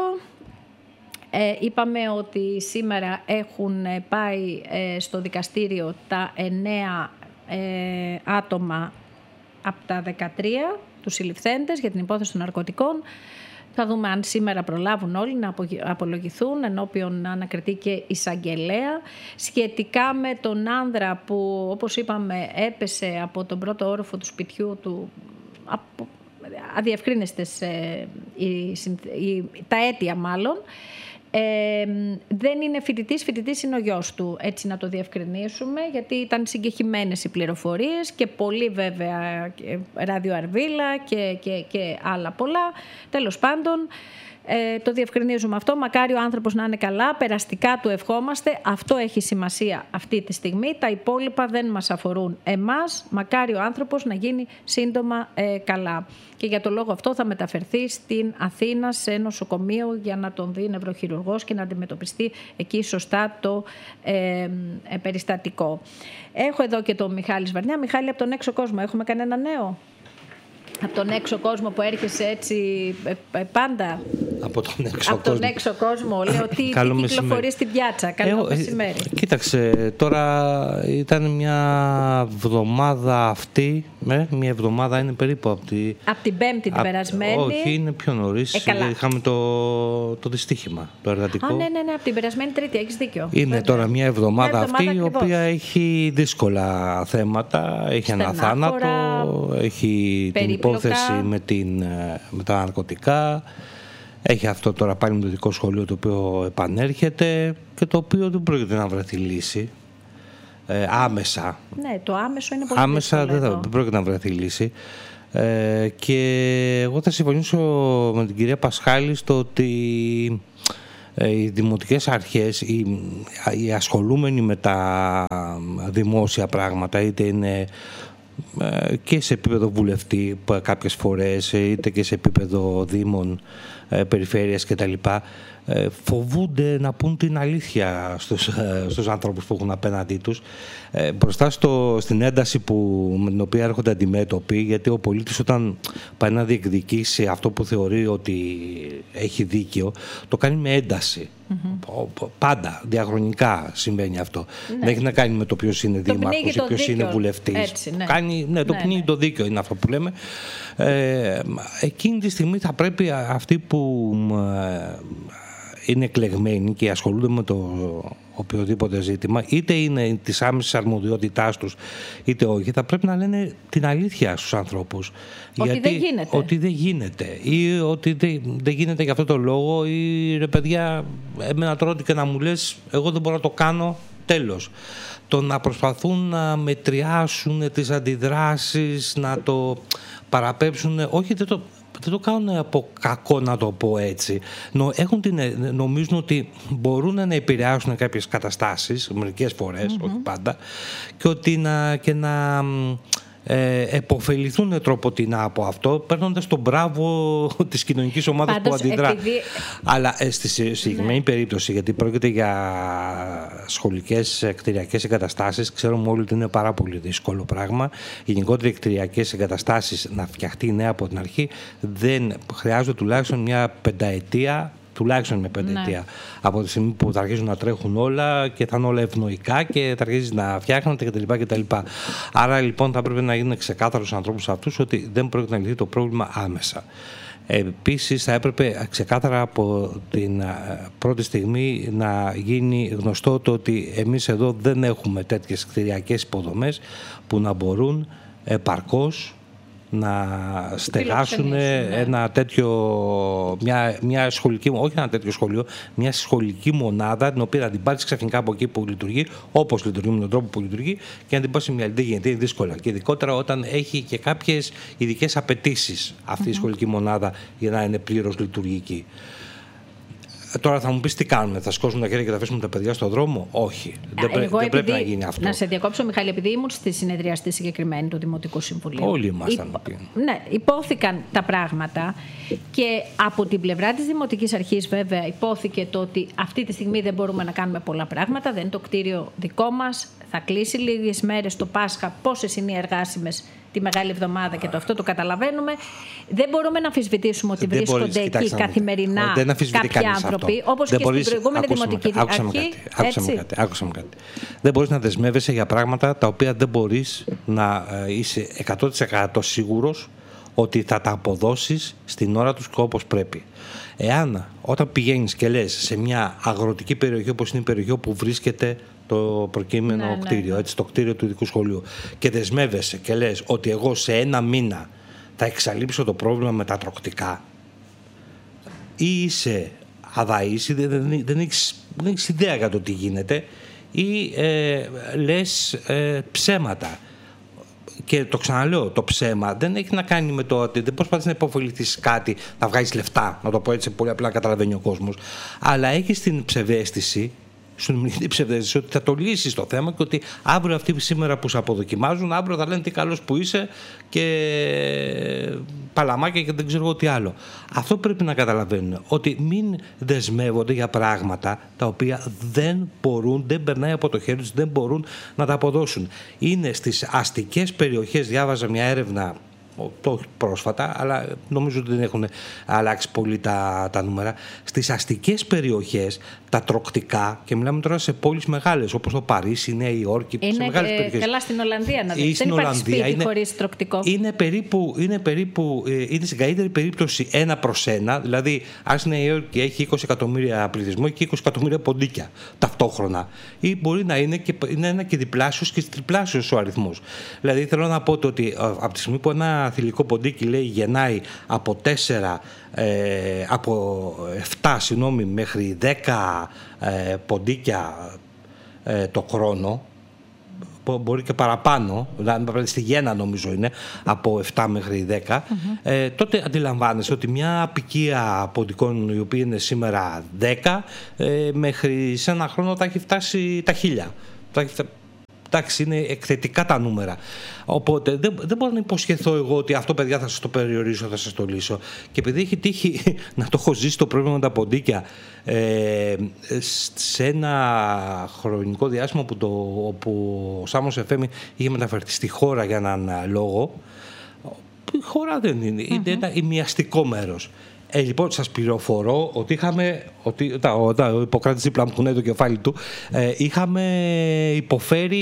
Ε, είπαμε ότι σήμερα έχουν πάει ε, στο δικαστήριο τα εννέα ε, άτομα από τα δεκατρία, τους συλληφθέντες για την υπόθεση των ναρκωτικών. Θα δούμε αν σήμερα προλάβουν όλοι να απολογηθούν ενώπιον ανακριτή και εισαγγελέα. Σχετικά με τον άνδρα που, όπως είπαμε, έπεσε από τον πρώτο όροφο του σπιτιού του, από αδιευκρίνηστες ε, οι, οι, τα αίτια μάλλον, Ε, δεν είναι φοιτητής, φοιτητής είναι ο γιος του, έτσι να το διευκρινίσουμε, γιατί ήταν συγκεχημένες οι πληροφορίες και πολύ βέβαια ραδιοαρβίλα και, και, και άλλα πολλά. Τέλος πάντων, ε, το διευκρινίζουμε αυτό. Μακάρι ο άνθρωπος να είναι καλά, περαστικά του ευχόμαστε. Αυτό έχει σημασία αυτή τη στιγμή. Τα υπόλοιπα δεν μας αφορούν εμάς. Μακάρι ο άνθρωπος να γίνει σύντομα ε, καλά. Και για το λόγο αυτό θα μεταφερθεί στην Αθήνα σε νοσοκομείο για να τον δει νευροχειρουργός και να αντιμετωπιστεί εκεί σωστά το ε, ε, περιστατικό. Έχω εδώ και τον Μιχάλη Σβαρνιά. Μιχάλη, από τον έξω κόσμο έχουμε κανένα νέο? Από τον έξω κόσμο που έρχεσαι έτσι ε, ε, πάντα. Από τον έξω από κόσμο. τον έξω κόσμο. Λέω τι, τι κυκλοφορεί στην πιάτσα. Καλό ε, μεσημέρι. Ε, κοίταξε, τώρα ήταν μια εβδομάδα αυτή. Ε, μια εβδομάδα είναι περίπου από τη... Από την Πέμπτη την απ, περασμένη. Όχι, είναι πιο νωρίς. Ε, είχαμε το, το δυστύχημα, το εργατικό. Α, ναι, ναι, ναι, από την περασμένη Τρίτη, έχεις δίκιο. Είναι βέβαια. Τώρα μια εβδομάδα, μια εβδομάδα αυτή, ακριβώς. Η οποία έχει δύσκολα θέματα. Έχει ένα θάνατο, έχει την υπόθεση με, την, με τα ναρκωτικά. Έχει αυτό τώρα πάλι με το ειδικό σχολείο το οποίο επανέρχεται και το οποίο δεν πρόκειται να βρεθεί λύση. Ε, άμεσα. Ναι, το άμεσο είναι πολύ άμεσα δύσκολο. Δεν, δεν πρόκειται να βρεθεί λύση. Ε, και εγώ θα συμφωνήσω με την κυρία Πασχάλη στο ότι οι δημοτικές αρχές, οι, οι ασχολούμενοι με τα δημόσια πράγματα, είτε είναι και σε επίπεδο βουλευτή κάποιες φορές, είτε και σε επίπεδο δήμων, περιφέρειας κτλ., φοβούνται να πούν την αλήθεια στους, στους ανθρώπους που έχουν απέναντί τους, μπροστά στο, στην ένταση που, με την οποία έρχονται αντιμέτωποι, γιατί ο πολίτης όταν πάει να διεκδικήσει αυτό που θεωρεί ότι έχει δίκαιο, το κάνει με ένταση. Mm-hmm. Πάντα, διαχρονικά συμβαίνει αυτό. Ναι. Δεν έχει να κάνει με το ποιος είναι δήμαρχος ή ποιος είναι βουλευτής. Έτσι, ναι. Κάνει, ναι, το ναι, πνίγει ναι. το δίκαιο, είναι αυτό που λέμε. Ε, εκείνη τη στιγμή θα πρέπει αυτοί που ε, είναι εκλεγμένοι και ασχολούνται με το οποιοδήποτε ζήτημα, είτε είναι της άμεσης αρμοδιότητάς τους είτε όχι, θα πρέπει να λένε την αλήθεια στους ανθρώπους. Ότι γιατί, δεν γίνεται. Ότι δεν γίνεται ή ότι δεν, δεν γίνεται για αυτό το λόγο, ή ρε παιδιά, εμένα τώρα και να μου λες εγώ δεν μπορώ να το κάνω, τέλος. Το να προσπαθούν να μετριάσουν τις αντιδράσεις, να το παραπέμψουν, όχι δεν το... δεν το κάνουν από κακό, να το πω έτσι. Νο, έχουν την, νομίζουν ότι μπορούν να επηρεάσουν κάποιες καταστάσεις, μερικές φορές, mm-hmm. όχι πάντα, και, ότι να, και να ε, επωφεληθούν τροποτινά από αυτό, παίρνοντας τον μπράβο της κοινωνικής ομάδας που αντιδρά. Επειδή... Αλλά ε, στη συγκεκριμένη ναι. περίπτωση, γιατί πρόκειται για σχολικές κτηριακές εγκαταστάσεις, ξέρουμε όλοι ότι είναι πάρα πολύ δύσκολο πράγμα. Γενικότερα οι κτηριακές εγκαταστάσεις να φτιαχτεί νέα από την αρχή δεν χρειάζεται τουλάχιστον μια πενταετία. Τουλάχιστον με πενταετία. Ναι. Από τη στιγμή που θα αρχίζουν να τρέχουν όλα και θα είναι όλα ευνοϊκά και θα αρχίζει να φτιάχνονται κτλ. κτλ. Άρα λοιπόν θα πρέπει να είναι ξεκάθαρο στους ανθρώπους αυτούς ότι δεν πρόκειται να λυθεί το πρόβλημα άμεσα. Επίσης θα έπρεπε ξεκάθαρα από την πρώτη στιγμή να γίνει γνωστό το ότι εμείς εδώ δεν έχουμε τέτοιες κτηριακές υποδομές που να μπορούν επαρκώς να στεγάσουν ναι. ένα τέτοιο, μια, μια σχολική, όχι ένα τέτοιο σχολείο, μια σχολική μονάδα, την οποία να την πάρεις ξαφνικά από εκεί που λειτουργεί, όπως λειτουργεί, με τον τρόπο που λειτουργεί, και να την πάρεις σε μια άλλη. Δεν γίνεται, είναι δύσκολα. Και ειδικότερα όταν έχει και κάποιες ειδικές απαιτήσεις αυτή mm-hmm. η σχολική μονάδα για να είναι πλήρως λειτουργική. Τώρα θα μου πεις τι κάνουμε, θα σκόσουμε τα χέρια και θα αφήσουμε τα παιδιά στον δρόμο? Όχι, δεν, πρέ, δεν πρέπει να γίνει αυτό. Να σε διακόψω, Μιχάλη, επειδή ήμουν στη συνεδρία στη συγκεκριμένη του Δημοτικού Συμβουλίου. Όλοι ήμασταν εκεί. Ναι, υπόθηκαν τα πράγματα και από την πλευρά της Δημοτικής Αρχής βέβαια υπόθηκε το ότι αυτή τη στιγμή δεν μπορούμε να κάνουμε πολλά πράγματα, δεν είναι το κτίριο δικό μας, θα κλείσει λίγες μέρες το Πάσχα, πόσες είναι οι εργάσιμες τη Μεγάλη Εβδομάδα και το αυτό το καταλαβαίνουμε. Δεν μπορούμε να αμφισβητήσουμε ότι δεν βρίσκονται μπορείς, εκεί κοιτάξτε, καθημερινά κάποιοι άνθρωποι, όπως και μπορείς, στην προηγούμενη Δημοτική Αρχή. Άκουσα με κάτι. Δεν μπορείς να δεσμεύεσαι για πράγματα τα οποία δεν μπορείς να είσαι εκατό τοις εκατό σίγουρος ότι θα τα αποδώσεις στην ώρα τους και όπως πρέπει. Εάν όταν πηγαίνεις και λες σε μια αγροτική περιοχή, όπως είναι η περιοχή όπου βρίσκεται το προκείμενο ναι, κτίριο, ναι. έτσι, το κτίριο του ειδικού σχολείου, και δεσμεύεσαι και λες ότι εγώ σε ένα μήνα θα εξαλείψω το πρόβλημα με τα τροκτικά, ή είσαι αδαής, δεν, δεν, δεν, έχεις, δεν έχεις ιδέα για το τι γίνεται, ή ε, λες ε, ψέματα. Και το ξαναλέω, το ψέμα δεν έχει να κάνει με το ότι δεν προσπαθείς να υποφεληθείς κάτι, να βγάλεις λεφτά, να το πω έτσι πολύ απλά, να καταλαβαίνει ο κόσμος, αλλά έχεις την ψευδαίσθηση, σου μιλήσει την ψευδαίσθηση ότι θα το λύσεις το θέμα και ότι αύριο αυτοί σήμερα που σε αποδοκιμάζουν, αύριο θα λένε τι καλός που είσαι και παλαμάκια και δεν ξέρω εγώ τι άλλο. Αυτό πρέπει να καταλαβαίνουν, ότι μην δεσμεύονται για πράγματα τα οποία δεν μπορούν, δεν περνάει από το χέρι τους, δεν μπορούν να τα αποδώσουν. Είναι στις αστικές περιοχές, διάβαζα μια έρευνα, το πρόσφατα, αλλά νομίζω ότι δεν έχουν αλλάξει πολύ τα, τα νούμερα. Στις αστικές περιοχές τα τροκτικά, και μιλάμε τώρα σε πόλεις μεγάλες όπως το Παρίσι, η Νέα Υόρκη, είναι, σε μεγάλες ε, περιοχές. Καλά στην Ολλανδία να δεις. Δεν υπάρχει σπίτι είναι, χωρίς τροκτικό. Είναι περίπου, είναι περίπου, είναι στην καλύτερη περίπτωση ένα προς ένα, δηλαδή αν η Νέα Υόρκη έχει είκοσι εκατομμύρια πληθυσμό και είκοσι εκατομμύρια ποντίκια ταυτόχρονα, ή μπορεί να είναι, και, είναι ένα και διπλάσιος και τριπλάσιος ο αριθμός. Δηλαδή θέλω να πω ότι από τη στιγμή που ένα θηλυκό ποντίκι λέει γεννάει από τέσσερα, ε, από επτά συγγνώμη, μέχρι δέκα ε, ποντίκια ε, το χρόνο, μπορεί και παραπάνω, δηλαδή στη γέννα νομίζω είναι, από επτά μέχρι δέκα, mm-hmm. ε, τότε αντιλαμβάνεσαι ότι μια αποικία ποντικών η οποία είναι σήμερα δέκα, ε, μέχρι σε ένα χρόνο θα έχει φτάσει τα χίλια. Θα έχει, εντάξει, είναι εκθετικά τα νούμερα. Οπότε δεν, δεν μπορώ να υποσχεθώ εγώ ότι αυτό, παιδιά, θα σας το περιορίσω, θα σας το λύσω. Και επειδή έχει τύχει να το έχω ζήσει το πρόβλημα με τα ποντίκια ε, σε ένα χρονικό διάστημα που το, όπου ο Σάμος εφ εμ είχε μεταφερθεί στη χώρα για έναν λόγο, η χώρα δεν είναι, mm-hmm. είναι ένα ημιαστικό μέρος. Ε, λοιπόν, σας πληροφορώ ότι είχαμε, ότι, τα, ο, τα, ο Ιπποκράτης δίπλα μου κουνάει το κεφάλι του, ε, είχαμε υποφέρει...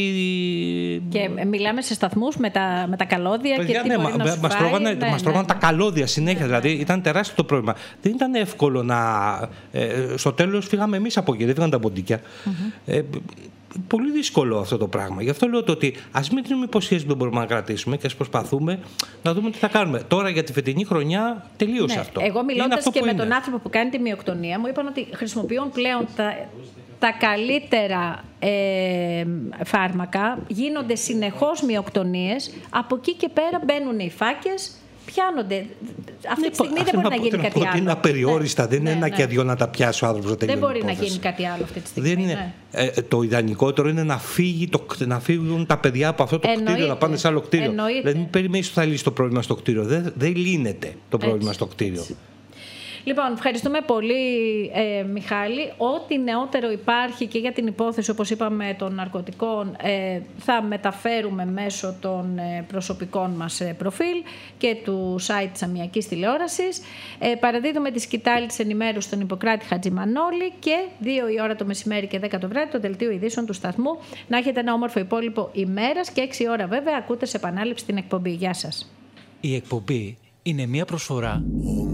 Και μιλάμε σε σταθμούς με τα, με τα καλώδια. Παιδιά, και τι ναι, μπορεί μα, να μας τρώγανε ναι, ναι, ναι. τα καλώδια συνέχεια, ναι, δηλαδή ναι. ήταν τεράστιο το πρόβλημα. Δεν ήταν εύκολο να... Ε, στο τέλος φύγαμε εμείς από εκεί, δεν φύγαν τα ποντίκια. Mm-hmm. Ε, πολύ δύσκολο αυτό το πράγμα. Γι' αυτό λέω το ότι ας μην δίνουμε υποσχέσεις που δεν μπορούμε να κρατήσουμε και ας προσπαθούμε να δούμε τι θα κάνουμε. Τώρα για τη φετινή χρονιά τελείωσε ναι. αυτό. Εγώ μιλώντας και με είναι. τον άνθρωπο που κάνει τη μυοκτονία, μου είπαν ότι χρησιμοποιούν πλέον τα, τα καλύτερα ε, φάρμακα, γίνονται συνεχώς μυοκτονίες, από εκεί και πέρα μπαίνουν οι φάκες. Πιάνονται. Αυτή τη στιγμή δεν μπορεί να γίνει κάτι άλλο. Είναι απεριόριστα, δεν είναι ένα και δυο να τα πιάσει ο άνθρωπος. Δεν μπορεί να γίνει κάτι άλλο αυτή τη στιγμή. Το ιδανικότερο είναι να φύγουν τα παιδιά από αυτό το κτίριο, να πάνε σε άλλο κτίριο. Δηλαδή, μην περιμένεις ότι θα λύσει το πρόβλημα στο κτίριο. Δεν λύνεται το πρόβλημα στο κτίριο. Λοιπόν, ευχαριστούμε πολύ, ε, Μιχάλη. Ό,τι νεότερο υπάρχει και για την υπόθεση, όπως είπαμε, των ναρκωτικών, ε, θα μεταφέρουμε μέσω των ε, προσωπικών μας ε, προφίλ και του site της Αμιακής Τηλεόρασης. Ε, παραδίδουμε τη σκητάλη της ενημέρωσης στον Ιπποκράτη Χατζημανόλη και δύο η ώρα το μεσημέρι και δέκα το βράδυ το δελτίο ειδήσεων του σταθμού. Να έχετε ένα όμορφο υπόλοιπο ημέρας και έξι η ώρα βέβαια ακούτε σε επανάληψη την εκπομπή. Γεια σας. Η εκπομπή είναι μια προσφορά.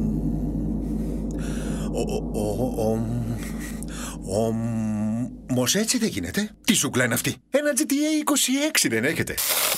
Όμως έτσι δεν γίνεται. Τι ζούγκλα είναι αυτή? Ένα τζι τι έι είκοσι έξι δεν έχετε?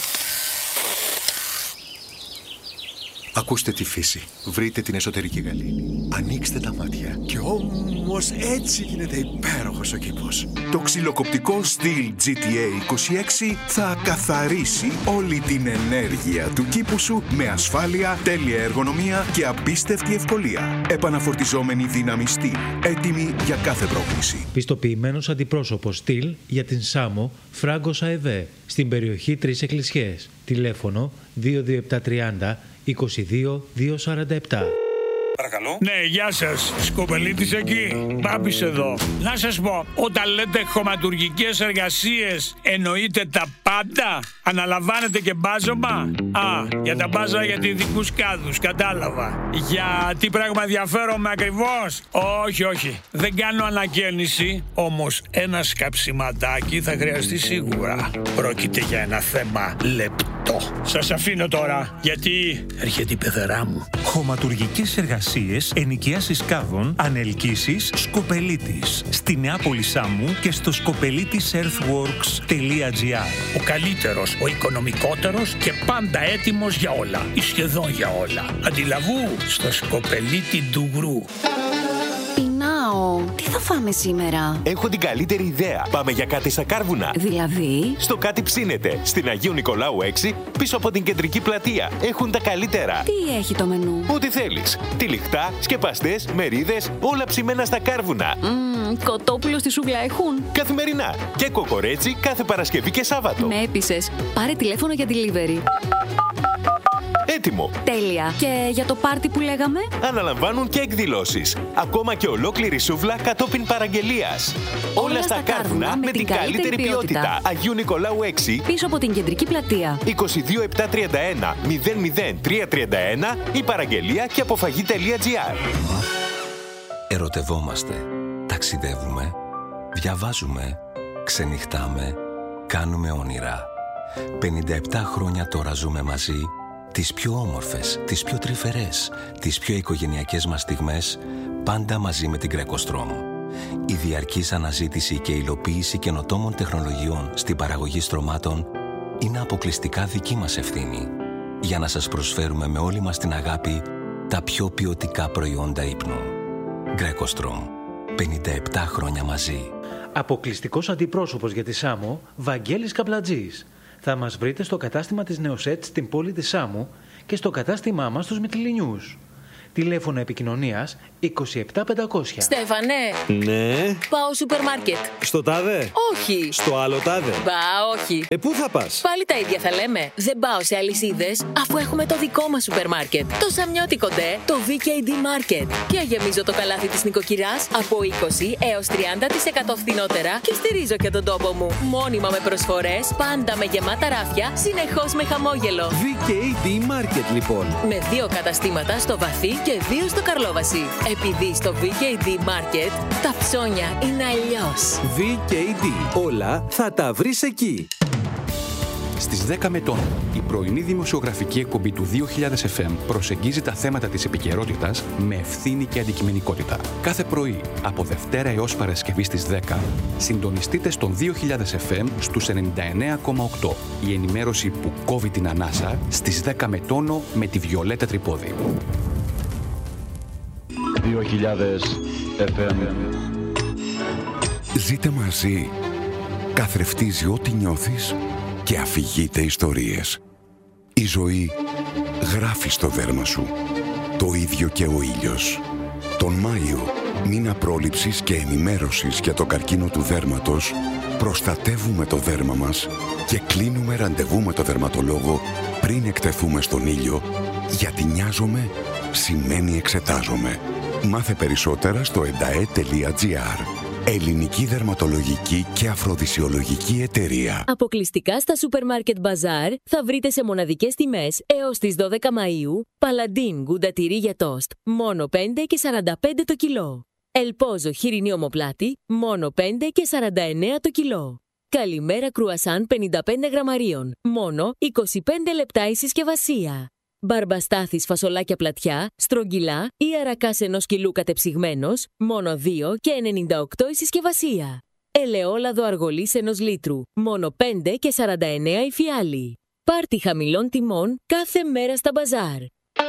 Ακούστε τη φύση. Βρείτε την εσωτερική γαλήνη. Ανοίξτε τα μάτια. Και όμως έτσι γίνεται υπέροχος ο κήπος. Το ξυλοκοπτικό Stihl τζι τι έι είκοσι έξι θα καθαρίσει όλη την ενέργεια του κήπου σου με ασφάλεια, τέλεια εργονομία και απίστευτη ευκολία. Επαναφορτιζόμενη δύναμη Stihl. Έτοιμη για κάθε πρόκληση. Πιστοποιημένος αντιπρόσωπος Stihl για την Σάμο Φράγκος ΑΕΒ στην περιοχή Τρεις Εκκλησιές. Τηλέφωνο δύο δύο επτά τριάντα είκοσι δύο διακόσια σαράντα επτά. Παρακαλώ. Ναι, γεια σας. Σκοπελίτης εκεί. Μπάμπης εδώ. Να σας πω, όταν λέτε χωματουργικές εργασίες, εννοείτε τα πάντα? Αναλαμβάνετε και μπάζωμα? Α, για τα μπάζα για ειδικούς κάδους, κατάλαβα. Για τι πράγμα ενδιαφέρομαι ακριβώς? Όχι, όχι. Δεν κάνω ανακαίνιση, όμως ένα σκαψιματάκι θα χρειαστεί σίγουρα. Πρόκειται για ένα θέμα λεπτό. Σας αφήνω τώρα, γιατί έρχεται η πεθερά μου. Χωματουργικές εργασίες, ενοικίασης κάδων, ανελκύσεις, Σκοπελίτης. Στη Νεάπολη Σάμου και στο σκοπελίτης earthworks τελεία τζι άρ. Ο καλύτερος, ο οικονομικότερος και πάντα έτοιμος για όλα. Ή σχεδόν για όλα. Αντιλαβού στο Σκοπελίτη Ντουγρού. Πεινάω. Τι θα φάμε σήμερα? Έχω την καλύτερη ιδέα. Πάμε για κάτι στα Κάρβουνα. Δηλαδή? Στο Κάτι Ψήνεται. Στην Αγίου Νικολάου έξι, πίσω από την κεντρική πλατεία. Έχουν τα καλύτερα. Τι έχει το μενού? Ό,τι θέλεις. Τυλιχτά, σκεπαστές, μερίδες, όλα ψημένα στα Κάρβουνα. Mm, κοτόπουλο στη σούγκλα έχουν? Καθημερινά. Και κοκορέτσι κάθε Παρασκευή και Σάββατο. Με έπεισες. Πάρε τηλέφωνο για delivery. Έτοιμο. Τέλεια. Και για το πάρτι που λέγαμε? Αναλαμβάνουν και εκδηλώσεις. Ακόμα και ολόκληρη σούβλα κατόπιν παραγγελίας. Όλα, Όλα στα Κάρβουνα με την καλύτερη ποιότητα. ποιότητα. Αγίου Νικολάου έξι. Πίσω από την κεντρική πλατεία. είκοσι δύο επτά τριάντα ένα μηδέν μηδέν τρία τριάντα ένα ή παραγγελία και αποφαγή τελεία τζι άρ. Ερωτευόμαστε. Ταξιδεύουμε. Διαβάζουμε. Ξενυχτάμε. Κάνουμε όνειρα. πενήντα επτά χρόνια τώρα ζούμε μαζί. Τις πιο όμορφες, τις πιο τρυφερές, τις πιο οικογενειακές μας στιγμές, πάντα μαζί με την Greco-Strom. Η διαρκής αναζήτηση και υλοποίηση καινοτόμων τεχνολογιών στην παραγωγή στρωμάτων είναι αποκλειστικά δική μας ευθύνη, για να σας προσφέρουμε με όλη μας την αγάπη τα πιο ποιοτικά προϊόντα ύπνου. Greco-Strom. πενήντα επτά χρόνια μαζί. Αποκλειστικός αντιπρόσωπος για τη Σάμο, Βαγγέλης Καπλατζής. θα μας βρείτε στο κατάστημα της Νεοσέτ στην πόλη της Σάμου και στο κατάστημά μας στους Μυτιληνιούς. Τηλέφωνο επικοινωνίας είκοσι επτά πεντακόσια. Στέφανε! Ναι. Πάω σούπερ μάρκετ. Στο τάδε? Όχι. Στο άλλο τάδε? Μπα, όχι. Ε, πού θα πας? Πάλι τα ίδια θα λέμε. Δεν πάω σε αλυσίδες, αφού έχουμε το δικό μας σούπερ μάρκετ. Το Σαμιώτικο ντε, το βι κέι ντι Market. Και γεμίζω το καλάθι της νοικοκυράς από είκοσι έως τριάντα τοις εκατό φθηνότερα και στηρίζω και τον τόπο μου. Μόνιμα με προσφορές, πάντα με γεμάτα ράφια, συνεχώς με χαμόγελο. βι κέι ντι Market λοιπόν. Με δύο καταστήματα στο Βαθύ και δύο στο Καρλόβαση. Επειδή στο βι κέι ντι Market τα ψώνια είναι αλλιώς. βι κέι ντι. Όλα θα τα βρεις εκεί. Στις δέκα με τόνο, η πρωινή δημοσιογραφική εκπομπή του δύο χιλιάδες εφ εμ προσεγγίζει τα θέματα της επικαιρότητας με ευθύνη και αντικειμενικότητα. Κάθε πρωί, από Δευτέρα έως Παρασκευή στις δέκα, συντονιστείτε στον δύο χιλιάδες εφ εμ στους ενενήντα εννέα κόμμα οκτώ. Η ενημέρωση που κόβει την ανάσα στις δέκα με τόνο με τη Βιολέτα Τρυπόδη. δύο χιλιάδες εφ εμ. Ζείτε μαζί. Καθρεφτίζει ό,τι νιώθεις και αφηγείται ιστορίες. Η ζωή γράφει στο δέρμα σου. Το ίδιο και ο ήλιος. Τον Μάιο, μήνα πρόληψης και ενημέρωσης για τον καρκίνο του δέρματος, προστατεύουμε το δέρμα μας και κλείνουμε ραντεβού με το δερματολόγο πριν εκτεθούμε στον ήλιο, γιατί νοιάζομαι σημαίνει εξετάζομαι. Μάθε περισσότερα στο εντα ε τελεία τζι άρ. Ελληνική Δερματολογική και Αφροδισιολογική Εταιρεία. Αποκλειστικά στα Σούπερ Μάρκετ Μπαζάρ θα βρείτε σε μοναδικές τιμές έως τις δώδεκα Μαΐου Παλαντίν γκούντα τυρί για τόστ, μόνο πέντε και σαράντα πέντε το κιλό. Ελπόζο χοιρινή ομοπλάτη, μόνο πέντε και σαράντα εννέα το κιλό. Καλημέρα κρουασάν πενήντα πέντε γραμμαρίων, μόνο είκοσι πέντε λεπτά η συσκευασία. Μπαρμπαστάθης φασολάκια πλατιά, στρογγυλά ή αρακάς ενός κιλού κατεψυγμένος, μόνο δύο και ενενήντα οκτώ η συσκευασία. Ελαιόλαδο αργολής ενός λίτρου, μόνο πέντε και σαράντα εννέα η φιάλη. Πάρτι χαμηλών τιμών κάθε μέρα στα μπαζάρ.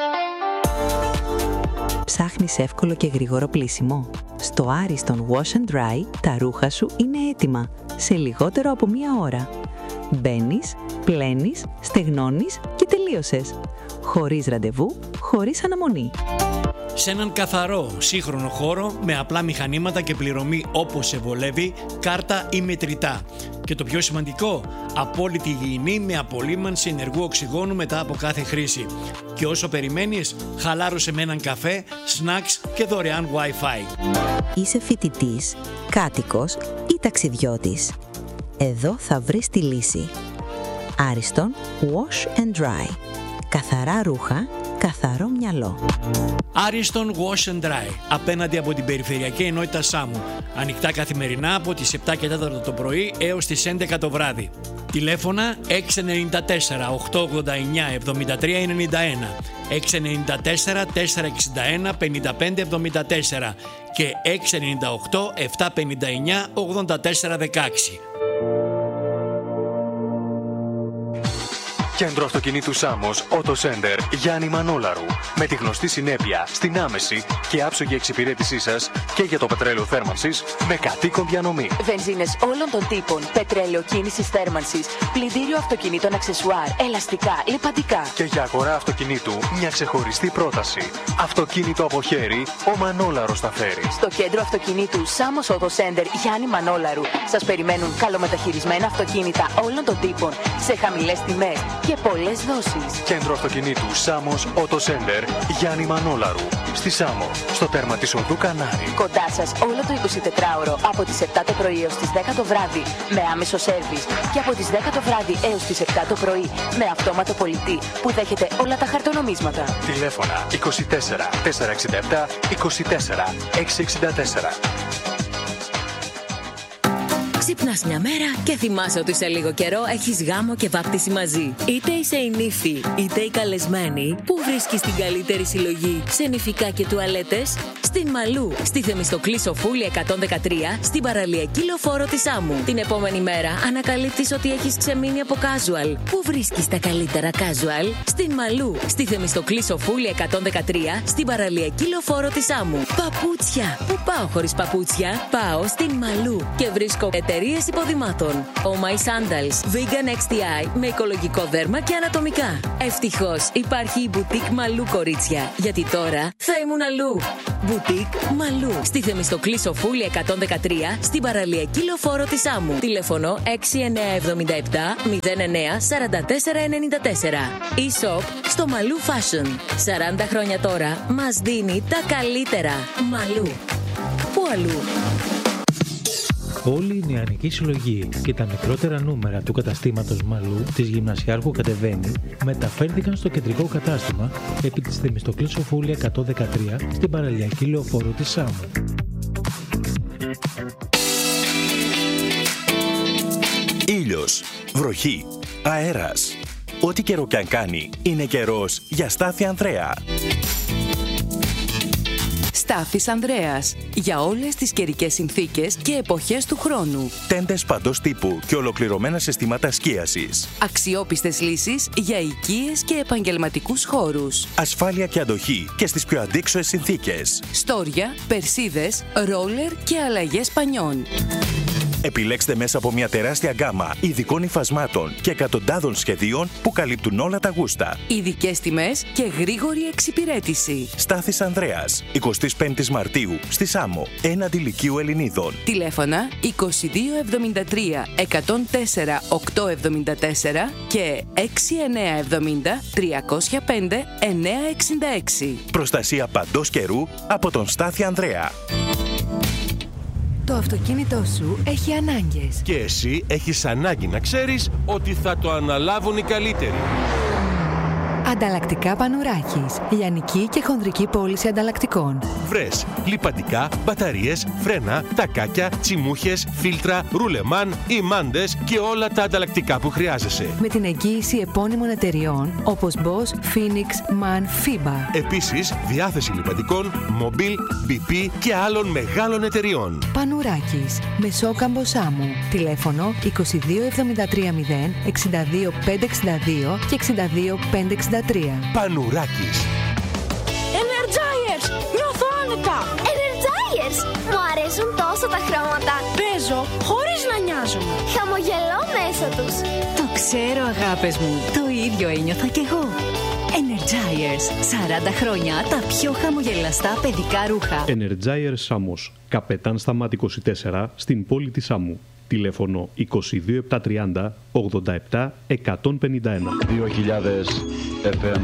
Ψάχνεις εύκολο και γρήγορο πλύσιμο? Στο Άριστον Wash and Dry τα ρούχα σου είναι έτοιμα σε λιγότερο από μία ώρα. Μπαίνεις, πλένεις, στεγνώνεις και τελείωσες. Χωρίς ραντεβού, χωρίς αναμονή. Σε έναν καθαρό, σύγχρονο χώρο με απλά μηχανήματα και πληρωμή όπως σε βολεύει, κάρτα ή μετρητά. Και το πιο σημαντικό, απόλυτη υγιεινή με απολύμανση ενεργού οξυγόνου μετά από κάθε χρήση. Και όσο περιμένεις, χαλάρωσε με έναν καφέ, snacks και δωρεάν Wi-Fi. Είσαι φοιτητής, κάτοικος ή ταξιδιώτης? Εδώ θα βρεις τη λύση. Άριστον Wash and Dry. Καθαρά ρούχα, καθαρό μυαλό. Άριστον Wash and Dry, απέναντι από την Περιφερειακή Ενότητα Σάμου. Ανοιχτά καθημερινά από τις επτά και τέσσερα το πρωί έως τις έντεκα το βράδυ. Τηλέφωνα έξι εννιά τέσσερα οκτώ ογδόντα εννιά εβδομήντα τρία ενενήντα ένα, έξι εννιά τέσσερα τέσσερα εξήντα ένα πενήντα πέντε εβδομήντα τέσσερα και έξι εννιά οκτώ επτά πενήντα εννιά ογδόντα τέσσερα δεκαέξι. Κέντρο αυτοκινήτου Σάμος Auto Center Γιάννη Μανόλαρου. Με τη γνωστή συνέπεια στην άμεση και άψογη εξυπηρέτησή σας και για το πετρέλαιο θέρμανσης με κατοίκον διανομή. Βενζίνες όλων των τύπων, πετρέλαιο κίνησης θέρμανσης, πλυντήριο αυτοκινήτων αξεσουάρ, ελαστικά, λιπαντικά. Και για αγορά αυτοκινήτου μια ξεχωριστή πρόταση. Αυτοκίνητο από χέρι, ο Μανόλαρος τα φέρει. Στο κέντρο αυτοκινήτου Σάμος Auto Center Γιάννη Μανόλαρου σας περιμένουν καλομεταχειρισμένα αυτοκίνητα όλων των τύπων σε χαμηλές τιμές και πολλές δόσεις. Κέντρο αυτοκινήτου Σάμος Auto Center Γιάννη Μανόλαρου. Στη Σάμο, στο τέρμα της οδού Κανάρη. Κοντά σας όλο το εικοσιτετράωρο από τις επτά το πρωί έως τις δέκα το βράδυ με άμεσο σέρβις και από τις δέκα το βράδυ έως τις επτά το πρωί με αυτόματο πολιτή που δέχεται όλα τα χαρτονομίσματα. Τηλέφωνα είκοσι τέσσερα τετρακόσια εξήντα επτά είκοσι τέσσερα εξακόσια εξήντα τέσσερα. Ξυπνάς μια μέρα και θυμάσαι ότι σε λίγο καιρό έχεις γάμο και βάπτιση μαζί. Είτε είσαι η νύφη, είτε η καλεσμένη, που βρίσκεις την καλύτερη συλλογή σε νηφικά και τουαλέτες? Στην Μαλού, στη Θεμιστοκλή Σοφούλη εκατόν δεκατρία, στην παραλιακή λεωφόρο της Άμμου. Την επόμενη μέρα ανακαλύπτεις ότι έχεις ξεμείνει από casual. Πού βρίσκεις τα καλύτερα casual? Στην Μαλού, στη Θεμιστοκλή Σοφούλη εκατόν δεκατρία, στην παραλιακή λεωφόρο της Άμμου. Παπούτσια! Πού πάω χωρίς παπούτσια? Πάω στην Μαλού και βρίσκω εταιρεία μπαταρίες υποδημάτων. Oh My Sandals Vegan εξ τι άι με οικολογικό δέρμα και ανατομικά. Ευτυχώς υπάρχει η Boutique Μαλού, κορίτσια, γιατί τώρα θα ήμουν αλλού. Boutique Μαλού στη Θεμιστοκλή Σοφούλη εκατόν δεκατρία, στην παραλιακή λεωφόρο της Άμμου. Τηλέφωνο έξι εννιά επτά επτά μηδέν εννιά τέσσερα τέσσερα εννιά τέσσερα. E-shop στο Μαλού Fashion. σαράντα χρόνια τώρα μας δίνει τα καλύτερα. Μαλού. Πού αλλού? Όλη η νεανική συλλογή και τα μικρότερα νούμερα του καταστήματος Μαλού της Γυμνασιάρχου Κατεβαίνει μεταφέρθηκαν στο κεντρικό κατάστημα επί της Θεμιστοκλής Σοφούλη εκατόν δεκατρία στην παραλιακή λεωφόρο της Σάμμου. Ήλιος, βροχή, αέρας. Ό,τι καιρό κι αν κάνει, είναι καιρός για Στάθη Ανδρέα. Στάθης Ανδρέας. Για όλες τις καιρικές συνθήκες και εποχές του χρόνου. Τέντες παντός τύπου και ολοκληρωμένα συστήματα σκίασης. Αξιόπιστες λύσεις για οικίες και επαγγελματικούς χώρους. Ασφάλεια και αντοχή και στις πιο αντίξωες συνθήκες. Στόρια, περσίδες, ρόλερ και αλλαγές πανιών. Επιλέξτε μέσα από μια τεράστια γκάμα ειδικών υφασμάτων και εκατοντάδων σχεδίων που καλύπτουν όλα τα γούστα. Ειδικές τιμές και γρήγορη εξυπηρέτηση. Στάθης Ανδρέας, εικοστή πέμπτη Μαρτίου, στη Σάμμο, έναντι Λυκείου Ελληνίδων. Τηλέφωνα είκοσι δύο εβδομήντα τρία εκατόν τέσσερα οκτακόσια εβδομήντα τέσσερα και έξι εννιά εβδομήντα τριακόσια πέντε εννιακόσια εξήντα έξι. Προστασία παντός καιρού από τον Στάθη Ανδρέα. Το αυτοκίνητό σου έχει ανάγκες. Και εσύ έχεις ανάγκη να ξέρεις ότι θα το αναλάβουν οι καλύτεροι. Ανταλλακτικά Πανουράκης. Λιανική και χονδρική πώληση ανταλλακτικών. Βρες λιπαντικά, μπαταρίες, φρένα, τακάκια, τσιμούχες, φίλτρα, ρουλεμάν, ημάντες και όλα τα ανταλλακτικά που χρειάζεσαι. Με την εγγύηση επώνυμων εταιριών όπως Bosch, Phoenix, MAN, FIBA. Επίσης, διάθεση λιπαντικών, Mobil, μπι πι και άλλων μεγάλων εταιριών. Πανουράκης. Μεσόκαμπο Σάμμου. Τηλέφωνο είκοσι δύο εβδομήντα τρία μηδέν εξήντα δύο πεντακόσια εξήντα δύο και εξήντα δύο πεντακόσια εξήντα τρία. Πανουράκης. Energizers! Νιώθω άνετα! Energizers! Μου αρέσουν τόσο τα χρώματα. Παίζω χωρίς να νοιάζομαι. Χαμογελώ μέσα τους. Το ξέρω, αγάπες μου. Το ίδιο ένιωθα κι εγώ. Energizers. σαράντα χρόνια τα πιο χαμογελαστά παιδικά ρούχα. Energizers Σάμμος. Καπετάν Σταμάτη είκοσι τέσσερα στην πόλη της Σάμμου. Τηλέφωνο είκοσι δύο επτακόσια τριάντα ογδόντα επτά εκατόν πενήντα ένα. δύο χιλιάδες εφ εμ.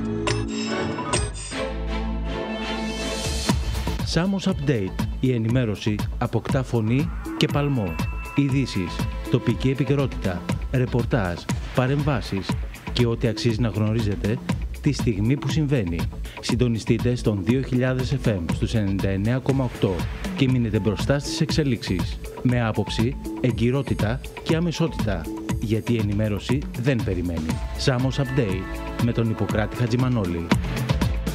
Σάμμος Update. Η ενημέρωση αποκτά φωνή και παλμό. Ειδήσεις, τοπική επικαιρότητα, ρεπορτάζ, παρεμβάσεις και ό,τι αξίζει να γνωρίζετε τη στιγμή που συμβαίνει. Συντονιστείτε στον δύο χιλιάδες εφ εμ στους ενενήντα εννέα κόμμα οκτώ και μείνετε μπροστά στις εξελίξεις. Με άποψη, εγκυρότητα και αμεσότητα. Γιατί η ενημέρωση δεν περιμένει. Σάμμος Update με τον Ιπποκράτη Χατζημανόλη.